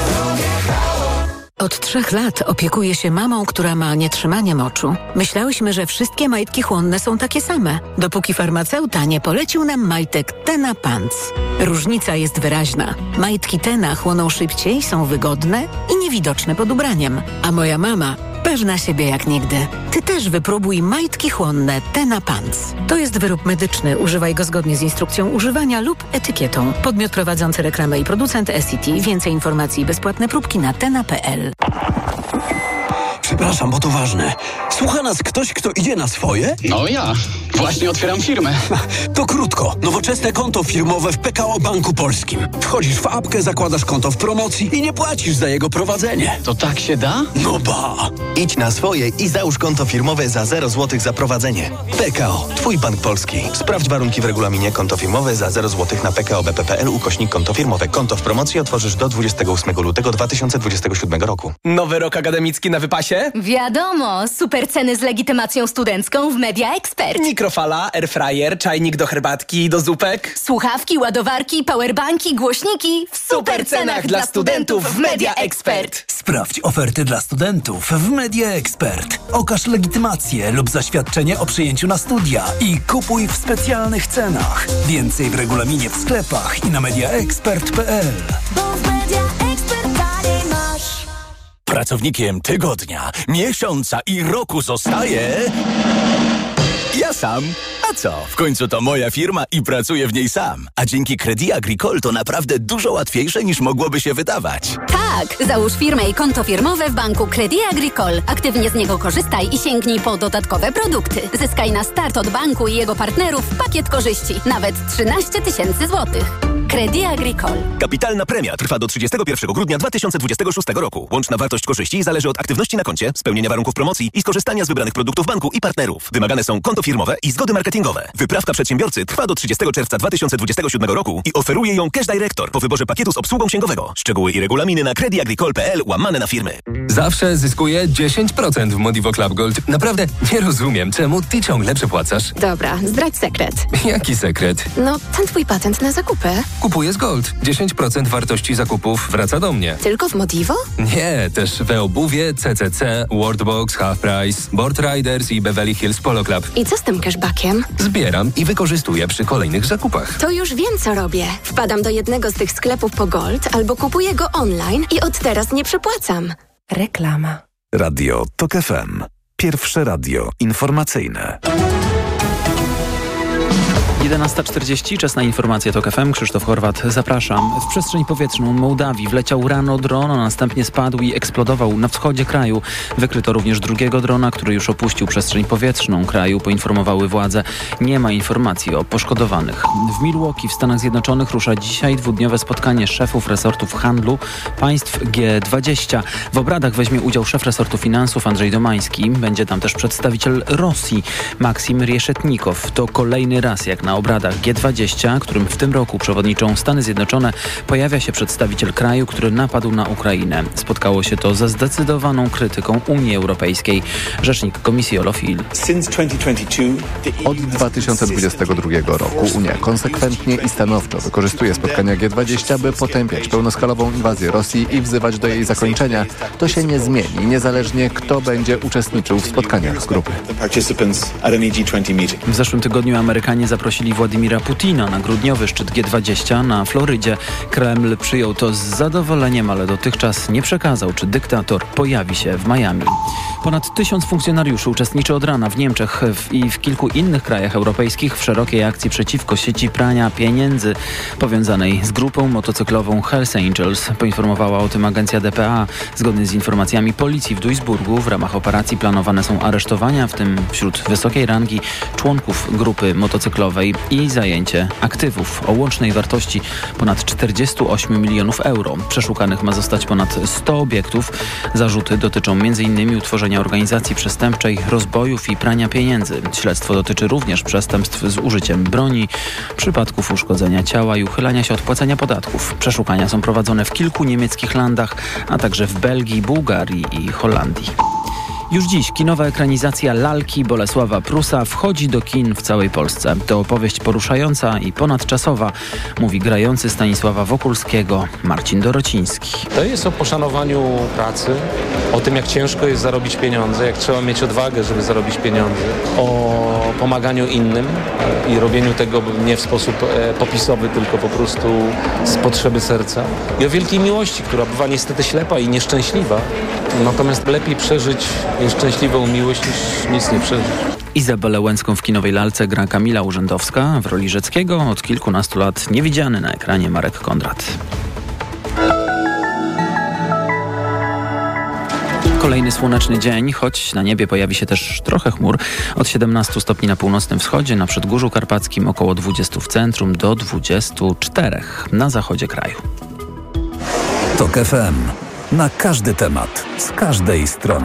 Od 3 lat opiekuję się mamą, która ma nietrzymanie moczu. Myślałyśmy, że wszystkie majtki chłonne są takie same, dopóki farmaceuta nie polecił nam majtek Tena Pants. Różnica jest wyraźna. Majtki Tena chłoną szybciej, są wygodne i niewidoczne pod ubraniem. A moja mama pewna siebie jak nigdy. Ty też wypróbuj majtki chłonne Tena Pants. To jest wyrób medyczny. Używaj go zgodnie z instrukcją używania lub etykietą. Podmiot prowadzący reklamę i producent SCT. Więcej informacji i bezpłatne próbki na tena.pl. Przepraszam, bo to ważne. Słucha nas ktoś, kto idzie na swoje? No ja. Właśnie otwieram firmę. To krótko. Nowoczesne konto firmowe w PKO Banku Polskim. Wchodzisz w apkę, zakładasz konto w promocji i nie płacisz za jego prowadzenie. To tak się da? No ba! Idź na swoje i załóż konto firmowe za 0 zł za prowadzenie. PKO. Twój bank polski. Sprawdź warunki w regulaminie. Konto firmowe za 0 zł na pko.bp.pl/konto firmowe. Konto w promocji otworzysz do 28 lutego 2027 roku. Nowy rok akademicki na wypasie? Wiadomo, super ceny z legitymacją studencką w Media Expert. Mikrofala, airfryer, czajnik do herbatki i do zupek. Słuchawki, ładowarki, powerbanki, głośniki w super cenach dla studentów w Media Expert. Sprawdź oferty dla studentów w Media Expert. Okaż legitymację lub zaświadczenie o przyjęciu na studia i kupuj w specjalnych cenach. Więcej w regulaminie w sklepach i na mediaexpert.pl. Pracownikiem tygodnia, miesiąca i roku zostaje... Ja sam. A co? W końcu to moja firma i pracuję w niej sam. A dzięki Crédit Agricole to naprawdę dużo łatwiejsze niż mogłoby się wydawać. Tak, załóż firmę i konto firmowe w banku Crédit Agricole. Aktywnie z niego korzystaj i sięgnij po dodatkowe produkty. Zyskaj na start od banku i jego partnerów pakiet korzyści. Nawet 13 000 złotych. Crédit Agricole. Kapitalna premia trwa do 31 grudnia 2026 roku. Łączna wartość korzyści zależy od aktywności na koncie, spełnienia warunków promocji i skorzystania z wybranych produktów banku i partnerów. Wymagane są konto firmowe i zgody marketingowe. Wyprawka przedsiębiorcy trwa do 30 czerwca 2027 roku i oferuje ją Cash Director po wyborze pakietu z obsługą księgowego. Szczegóły i regulaminy na creditagricole.pl/firmy. Zawsze zyskuję 10% w Modivo Club Gold. Naprawdę nie rozumiem, czemu ty ciągle przepłacasz. Dobra, zdradź sekret. Jaki sekret? No, ten twój patent na zakupy. Kupuję z Gold. 10% wartości zakupów wraca do mnie. Tylko w Modivo? Nie, też w obuwie, CCC, Worldbox, Half Price, Board Riders i Beverly Hills Polo Club. I co z tym cashbackiem? Zbieram i wykorzystuję przy kolejnych zakupach. To już wiem, co robię. Wpadam do jednego z tych sklepów po Gold albo kupuję go online i od teraz nie przepłacam. Reklama. Radio TOK FM. Pierwsze radio informacyjne. 11:40, czas na informacje TOK FM. Krzysztof Horwat, zapraszam. W przestrzeń powietrzną Mołdawii wleciał rano dron, a następnie spadł i eksplodował na wschodzie kraju. Wykryto również drugiego drona, który już opuścił przestrzeń powietrzną kraju, poinformowały władze. Nie ma informacji o poszkodowanych. W Milwaukee w Stanach Zjednoczonych rusza dzisiaj dwudniowe spotkanie szefów resortów handlu państw G20. W obradach weźmie udział szef resortu finansów Andrzej Domański. Będzie tam też przedstawiciel Rosji Maksim Rieszetnikow. To kolejny raz jak na obradach G20, którym w tym roku przewodniczą Stany Zjednoczone, pojawia się przedstawiciel kraju, który napadł na Ukrainę. Spotkało się to ze zdecydowaną krytyką Unii Europejskiej. Rzecznik Komisji Olof Hill. Od 2022 roku Unia konsekwentnie i stanowczo wykorzystuje spotkania G20, by potępiać pełnoskalową inwazję Rosji i wzywać do jej zakończenia. To się nie zmieni, niezależnie kto będzie uczestniczył w spotkaniach z grupy. W zeszłym tygodniu Amerykanie zaprosili zaprosili Władimira Putina na grudniowy szczyt G20 na Florydzie. Kreml przyjął to z zadowoleniem, ale dotychczas nie przekazał, czy dyktator pojawi się w Miami. Ponad 1000 funkcjonariuszy uczestniczy od rana w Niemczech i w kilku innych krajach europejskich w szerokiej akcji przeciwko sieci prania pieniędzy powiązanej z grupą motocyklową Hells Angels. Poinformowała o tym agencja dpa. Zgodnie z informacjami policji w Duisburgu w ramach operacji planowane są aresztowania, w tym wśród wysokiej rangi członków grupy motocyklowej i zajęcie aktywów o łącznej wartości ponad 48 milionów euro. Przeszukanych ma zostać ponad 100 obiektów. Zarzuty dotyczą m.in. utworzenia organizacji przestępczej, rozbojów i prania pieniędzy. Śledztwo dotyczy również przestępstw z użyciem broni, przypadków uszkodzenia ciała i uchylania się od płacenia podatków. Przeszukania są prowadzone w kilku niemieckich landach, a także w Belgii, Bułgarii i Holandii. Już dziś kinowa ekranizacja Lalki Bolesława Prusa wchodzi do kin w całej Polsce. To opowieść poruszająca i ponadczasowa, mówi grający Stanisława Wokulskiego Marcin Dorociński. To jest o poszanowaniu pracy, o tym, jak ciężko jest zarobić pieniądze, jak trzeba mieć odwagę, żeby zarobić pieniądze, o pomaganiu innym i robieniu tego nie w sposób popisowy, tylko po prostu z potrzeby serca. I o wielkiej miłości, która bywa niestety ślepa i nieszczęśliwa. Natomiast lepiej przeżyć nieszczęśliwą miłość niż nic nie przeżyć. Izabelę Łęcką w kinowej Lalce gra Kamila Urzędowska. W roli Rzeckiego od kilkunastu lat niewidziany na ekranie Marek Kondrat. Kolejny słoneczny dzień, choć na niebie pojawi się też trochę chmur. Od 17 stopni na północnym wschodzie, na Przedgórzu Karpackim około 20 w centrum do 24 na zachodzie kraju. TOK FM. Na każdy temat, z każdej strony.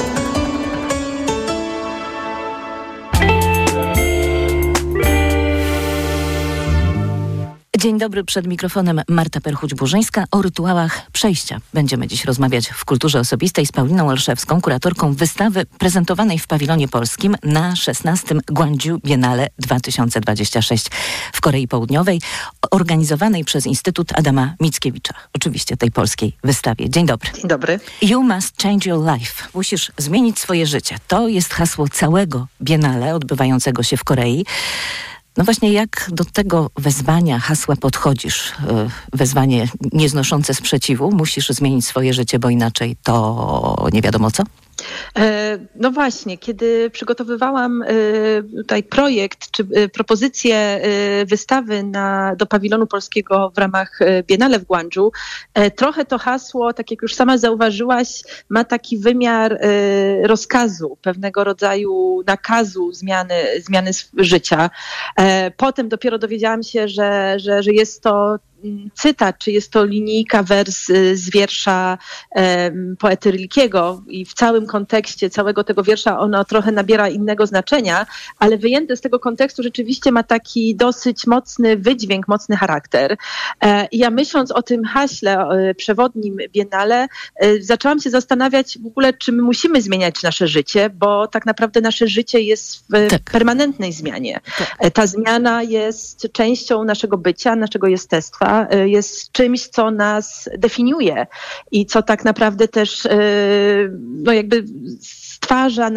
Dzień dobry, przed mikrofonem Marta Perchuć-Burzyńska. O rytuałach przejścia będziemy dziś rozmawiać w Kulturze Osobistej z Pauliną Olszewską, kuratorką wystawy prezentowanej w Pawilonie Polskim na 16. Gwangju Biennale 2026 w Korei Południowej, organizowanej przez Instytut Adama Mickiewicza. Oczywiście tej polskiej wystawie. Dzień dobry. Dzień dobry. You must change your life. Musisz zmienić swoje życie. To jest hasło całego Biennale odbywającego się w Korei. No właśnie, jak do tego wezwania, hasła podchodzisz? Wezwanie nieznoszące sprzeciwu, musisz zmienić swoje życie, bo inaczej to nie wiadomo co? No właśnie, kiedy przygotowywałam tutaj projekt czy propozycję wystawy do Pawilonu Polskiego w ramach Biennale w Gwangju, trochę to hasło, tak jak już sama zauważyłaś, ma taki wymiar rozkazu, pewnego rodzaju nakazu zmiany życia. Potem dopiero dowiedziałam się, że jest to cytat, czy jest to linijka, wers z wiersza poety Rilkiego i w całym kontekście całego tego wiersza ono trochę nabiera innego znaczenia, ale wyjęte z tego kontekstu rzeczywiście ma taki dosyć mocny wydźwięk, mocny charakter. I ja myśląc o tym haśle przewodnim Biennale, zaczęłam się zastanawiać w ogóle, czy my musimy zmieniać nasze życie, bo tak naprawdę nasze życie jest w permanentnej zmianie. Ta zmiana jest częścią naszego bycia, naszego jestestwa, jest czymś, co nas definiuje i co tak naprawdę też no jakby stwarza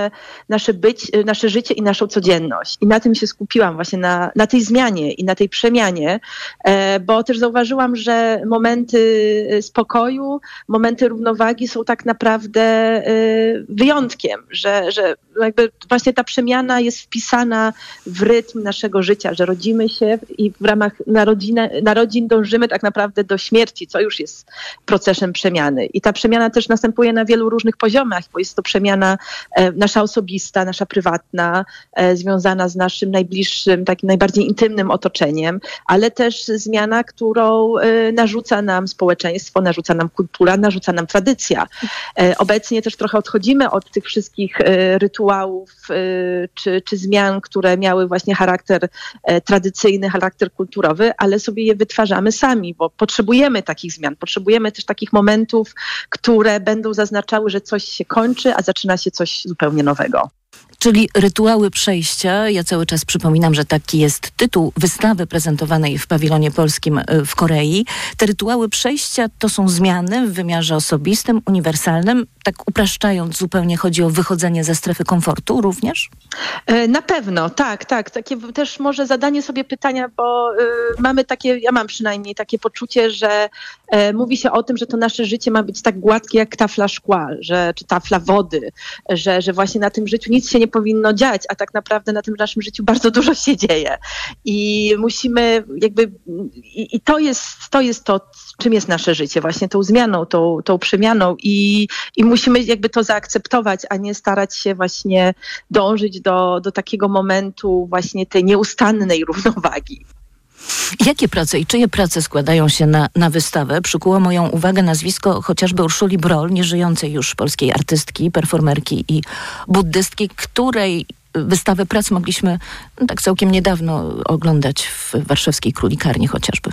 nasze życie i naszą codzienność. I na tym się skupiłam właśnie, na tej zmianie i na tej przemianie, bo też zauważyłam, że momenty spokoju, momenty równowagi są tak naprawdę wyjątkiem, że jakby właśnie ta przemiana jest wpisana w rytm naszego życia, że rodzimy się i w ramach narodzin dążymy tak naprawdę do śmierci, co już jest procesem przemiany. I ta przemiana też następuje na wielu różnych poziomach, bo jest to przemiana nasza osobista, nasza prywatna, związana z naszym najbliższym, takim najbardziej intymnym otoczeniem, ale też zmiana, którą narzuca nam społeczeństwo, narzuca nam kultura, narzuca nam tradycja. Obecnie też trochę odchodzimy od tych wszystkich rytuałów czy zmian, które miały właśnie charakter tradycyjny, charakter kulturowy, ale sobie je wytwarzamy sami, bo potrzebujemy takich zmian, potrzebujemy też takich momentów, które będą zaznaczały, że coś się kończy, a zaczyna się coś zupełnie nowego. Czyli rytuały przejścia. Ja cały czas przypominam, że taki jest tytuł wystawy prezentowanej w pawilonie polskim w Korei. Te rytuały przejścia to są zmiany w wymiarze osobistym, uniwersalnym. Tak upraszczając zupełnie, chodzi o wychodzenie ze strefy komfortu również? Na pewno, tak. Takie też może zadanie sobie pytania, bo ja mam przynajmniej takie poczucie, że mówi się o tym, że to nasze życie ma być tak gładkie jak tafla szkła, czy tafla wody, że właśnie na tym życiu nic się nie powinno dziać, a tak naprawdę na tym naszym życiu bardzo dużo się dzieje. I musimy i to jest to, czym jest nasze życie, właśnie tą zmianą, tą przemianą i musimy to zaakceptować, a nie starać się właśnie dążyć do takiego momentu właśnie tej nieustannej równowagi. Jakie prace i czyje prace składają się na wystawę? Przykuło moją uwagę nazwisko chociażby Urszuli Broll, nieżyjącej już polskiej artystki, performerki i buddystki, której wystawę prac mogliśmy tak całkiem niedawno oglądać w warszawskiej Królikarni chociażby.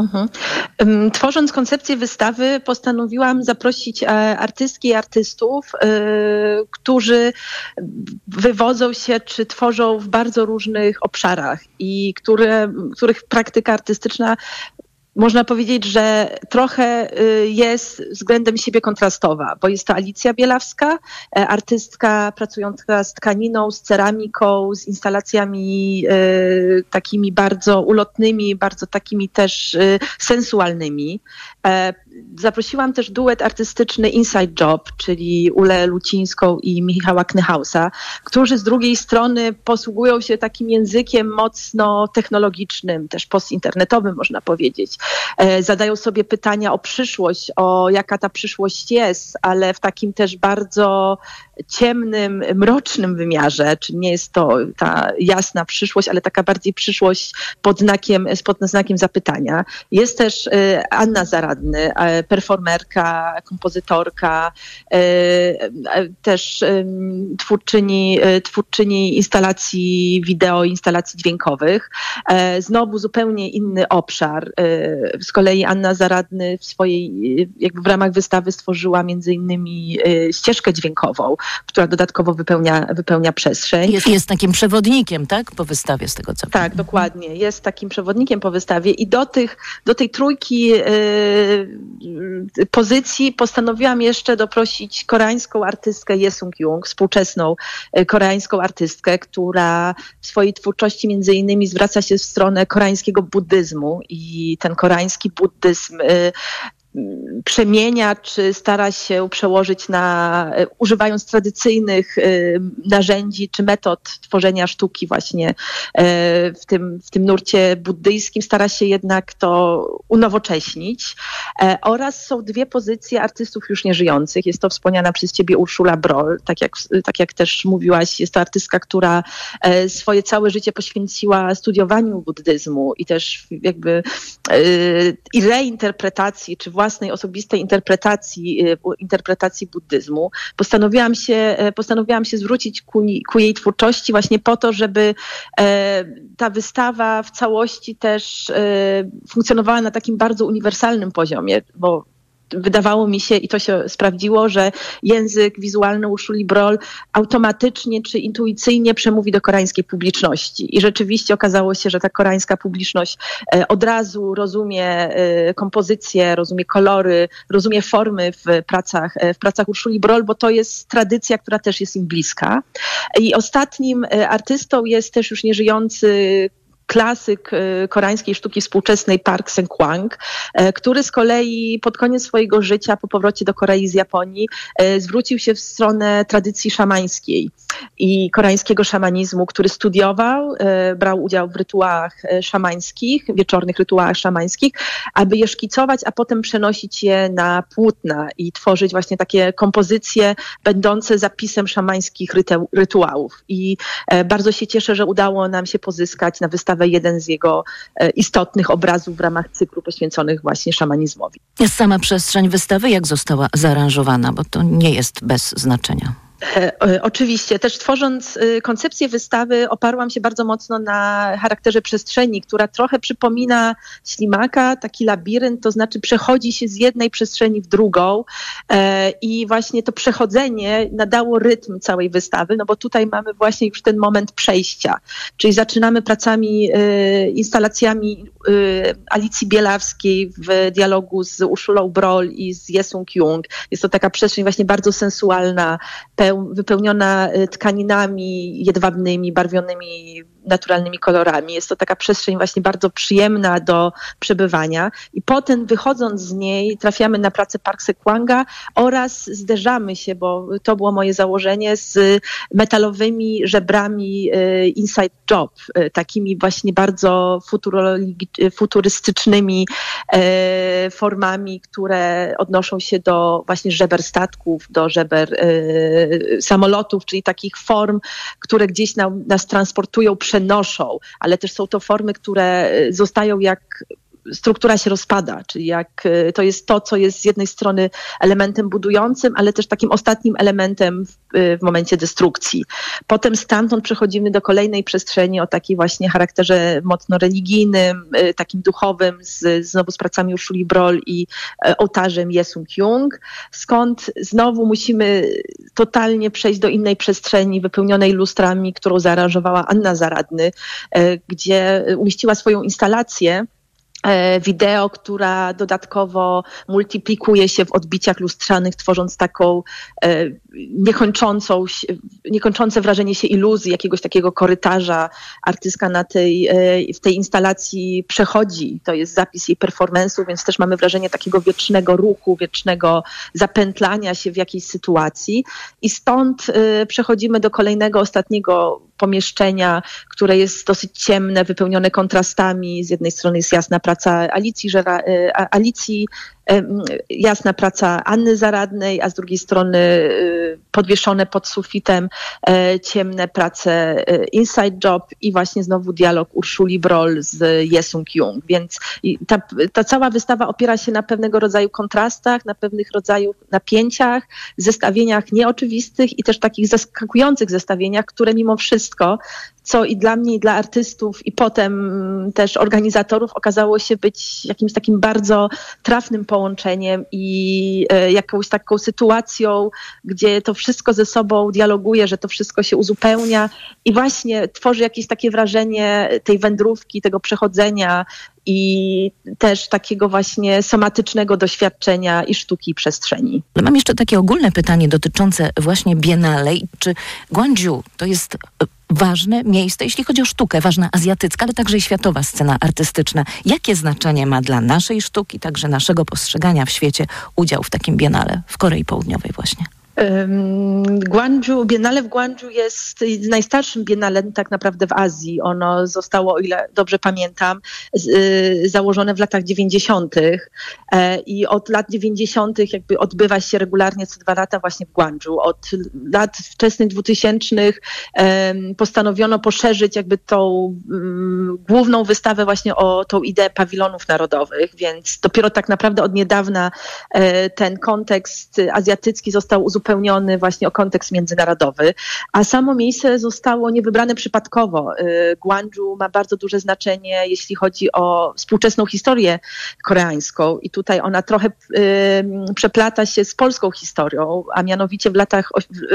Tworząc koncepcję wystawy, postanowiłam zaprosić artystki i artystów, którzy wywodzą się czy tworzą w bardzo różnych obszarach i których praktyka artystyczna, można powiedzieć, że trochę jest względem siebie kontrastowa, bo jest to Alicja Bielawska, artystka pracująca z tkaniną, z ceramiką, z instalacjami takimi bardzo ulotnymi, bardzo takimi też sensualnymi. Zaprosiłam też duet artystyczny Inside Job, czyli Ulę Lucińską i Michała Knyhausa, którzy z drugiej strony posługują się takim językiem mocno technologicznym, też postinternetowym można powiedzieć. Zadają sobie pytania o przyszłość, o jaka ta przyszłość jest, ale w takim też bardzo ciemnym, mrocznym wymiarze, czyli nie jest to ta jasna przyszłość, ale taka bardziej przyszłość pod znakiem zapytania. Jest też Anna Zaradny, performerka, kompozytorka, też twórczyni instalacji wideo, instalacji dźwiękowych. Znowu zupełnie inny obszar. Z kolei Anna Zaradny w ramach wystawy stworzyła między innymi ścieżkę dźwiękową, która dodatkowo wypełnia przestrzeń. Jest takim przewodnikiem, tak? Po wystawie, z tego co tak, dokładnie. Jest takim przewodnikiem po wystawie i do tej trójki pozycji postanowiłam jeszcze doprosić koreańską artystkę Ye Sung-jung, współczesną koreańską artystkę, która w swojej twórczości między innymi zwraca się w stronę koreańskiego buddyzmu i ten koreański buddyzm przemienia, czy stara się przełożyć używając tradycyjnych narzędzi, czy metod tworzenia sztuki właśnie w tym nurcie buddyjskim, stara się jednak to unowocześnić. Oraz są dwie pozycje artystów już nieżyjących. Jest to wspomniana przez ciebie Urszula Broll, tak jak też mówiłaś, jest to artystka, która swoje całe życie poświęciła studiowaniu buddyzmu i też i reinterpretacji, czy własnej osobistej interpretacji buddyzmu. Postanowiłam się zwrócić ku jej twórczości właśnie po to, żeby ta wystawa w całości też funkcjonowała na takim bardzo uniwersalnym poziomie, bo wydawało mi się, i to się sprawdziło, że język wizualny Urszuli Broll automatycznie czy intuicyjnie przemówi do koreańskiej publiczności. I rzeczywiście okazało się, że ta koreańska publiczność od razu rozumie kompozycję, rozumie kolory, rozumie formy w pracach Urszuli Broll, bo to jest tradycja, która też jest im bliska. I ostatnim artystą jest też już nieżyjący klasyk koreańskiej sztuki współczesnej Park Sen-kwang, który z kolei pod koniec swojego życia, po powrocie do Korei z Japonii, zwrócił się w stronę tradycji szamańskiej i koreańskiego szamanizmu, który studiował, brał udział w rytuałach szamańskich, wieczornych rytuałach szamańskich, aby je szkicować, a potem przenosić je na płótna i tworzyć właśnie takie kompozycje będące zapisem szamańskich rytuałów. I bardzo się cieszę, że udało nam się pozyskać na wystawę jeden z jego istotnych obrazów w ramach cyklu poświęconych właśnie szamanizmowi. Sama przestrzeń wystawy jak została zaaranżowana, bo to nie jest bez znaczenia. Oczywiście. Też tworząc koncepcję wystawy oparłam się bardzo mocno na charakterze przestrzeni, która trochę przypomina ślimaka, taki labirynt, to znaczy przechodzi się z jednej przestrzeni w drugą i właśnie to przechodzenie nadało rytm całej wystawy, no bo tutaj mamy właśnie już ten moment przejścia, czyli zaczynamy pracami, instalacjami Alicji Bielawskiej w dialogu z Urszulą Broll i z Yesung-Jung. Jest to taka przestrzeń właśnie bardzo sensualna, wypełniona tkaninami jedwabnymi, barwionymi naturalnymi kolorami. Jest to taka przestrzeń właśnie bardzo przyjemna do przebywania i potem wychodząc z niej trafiamy na pracę Park Se-kwanga oraz zderzamy się, bo to było moje założenie, z metalowymi żebrami Inside Job, takimi właśnie bardzo futurystycznymi formami, które odnoszą się do właśnie żeber statków, do żeber samolotów, czyli takich form, które gdzieś nas transportują, przenoszą, ale też są to formy, które zostają jak struktura się rozpada, czyli jak to jest to, co jest z jednej strony elementem budującym, ale też takim ostatnim elementem w momencie destrukcji. Potem stamtąd przechodzimy do kolejnej przestrzeni o takiej właśnie charakterze mocno religijnym, takim duchowym, znowu z pracami Urszuli Broll i ołtarzem Yesung-Jung, skąd znowu musimy totalnie przejść do innej przestrzeni wypełnionej lustrami, którą zaaranżowała Anna Zaradny, gdzie umieściła swoją instalację wideo, która dodatkowo multiplikuje się w odbiciach lustrzanych, tworząc taką niekończące wrażenie się iluzji, jakiegoś takiego korytarza. Artystka w tej instalacji przechodzi, to jest zapis jej performance'u, więc też mamy wrażenie takiego wiecznego ruchu, wiecznego zapętlania się w jakiejś sytuacji i stąd przechodzimy do kolejnego, ostatniego pomieszczenia, które jest dosyć ciemne, wypełnione kontrastami. Z jednej strony jest jasna praca Alicji, jasna praca Anny Zaradnej, a z drugiej strony podwieszone pod sufitem ciemne prace Inside Job i właśnie znowu dialog Urszuli Broll z Yesung-Jung. Więc ta cała wystawa opiera się na pewnego rodzaju kontrastach, na pewnych rodzajów napięciach, zestawieniach nieoczywistych i też takich zaskakujących zestawieniach, które mimo wszystko, co i dla mnie, i dla artystów, i potem też organizatorów okazało się być jakimś takim bardzo trafnym połączeniem i jakąś taką sytuacją, gdzie to wszystko ze sobą dialoguje, że to wszystko się uzupełnia i właśnie tworzy jakieś takie wrażenie tej wędrówki, tego przechodzenia i też takiego właśnie somatycznego doświadczenia i sztuki, i przestrzeni. Mam jeszcze takie ogólne pytanie dotyczące właśnie Biennale. Czy Gwangju to jest ważne miejsce, jeśli chodzi o sztukę, ważna azjatycka, ale także i światowa scena artystyczna? Jakie znaczenie ma dla naszej sztuki, także naszego postrzegania w świecie udział w takim Biennale w Korei Południowej właśnie? Biennale w Gwangju jest najstarszym biennale tak naprawdę w Azji. Ono zostało, o ile dobrze pamiętam, założone w latach 90. I od lat 90. jakby odbywa się regularnie co 2 lata właśnie w Gwangju. Od lat wczesnych 2000 postanowiono poszerzyć jakby tą główną wystawę właśnie o tą ideę pawilonów narodowych, więc dopiero tak naprawdę od niedawna ten kontekst azjatycki został uzupełniony właśnie o kontekst międzynarodowy, a samo miejsce zostało niewybrane przypadkowo. Gwangju ma bardzo duże znaczenie, jeśli chodzi o współczesną historię koreańską i tutaj ona trochę przeplata się z polską historią, a mianowicie w latach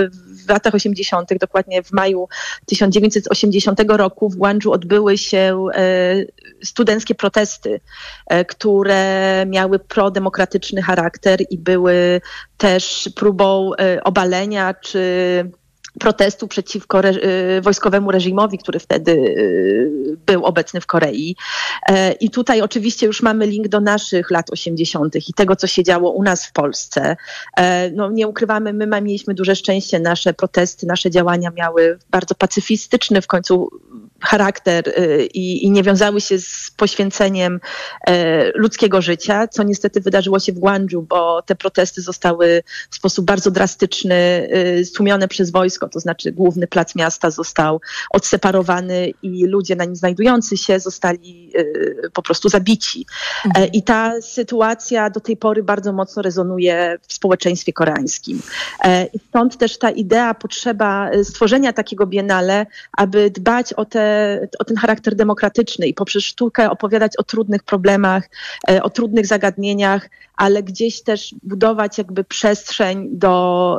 80., dokładnie w maju 1980 roku w Gwangju odbyły się studenckie protesty, które miały prodemokratyczny charakter i były też próbą obalenia czy protestu przeciwko wojskowemu reżimowi, który wtedy był obecny w Korei. I tutaj oczywiście już mamy link do naszych lat 80. i tego, co się działo u nas w Polsce. No, nie ukrywamy, my mieliśmy duże szczęście, nasze protesty, nasze działania miały bardzo pacyfistyczny w końcu charakter i nie wiązały się z poświęceniem ludzkiego życia, co niestety wydarzyło się w Gwangju, bo te protesty zostały w sposób bardzo drastyczny stłumione przez wojsko, to znaczy główny plac miasta został odseparowany i ludzie na nim znajdujący się zostali po prostu zabici. I ta sytuacja do tej pory bardzo mocno rezonuje w społeczeństwie koreańskim. I stąd też ta idea, potrzeba stworzenia takiego biennale, aby dbać o ten charakter demokratyczny i poprzez sztukę opowiadać o trudnych problemach, o trudnych zagadnieniach, ale gdzieś też budować jakby przestrzeń do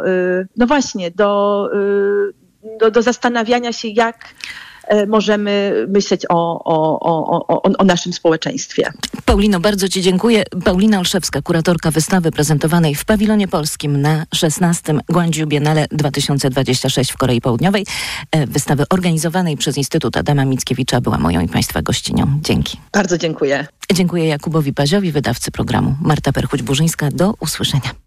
zastanawiania się, jak możemy myśleć o naszym społeczeństwie. Paulino, bardzo Ci dziękuję. Paulina Olszewska, kuratorka wystawy prezentowanej w Pawilonie Polskim na 16. Gwangju Biennale 2026 w Korei Południowej. Wystawy organizowanej przez Instytut Adama Mickiewicza była moją i Państwa gościnią. Dzięki. Bardzo dziękuję. Dziękuję Jakubowi Paziowi, wydawcy programu. Marta Perchuć-Burzyńska. Do usłyszenia.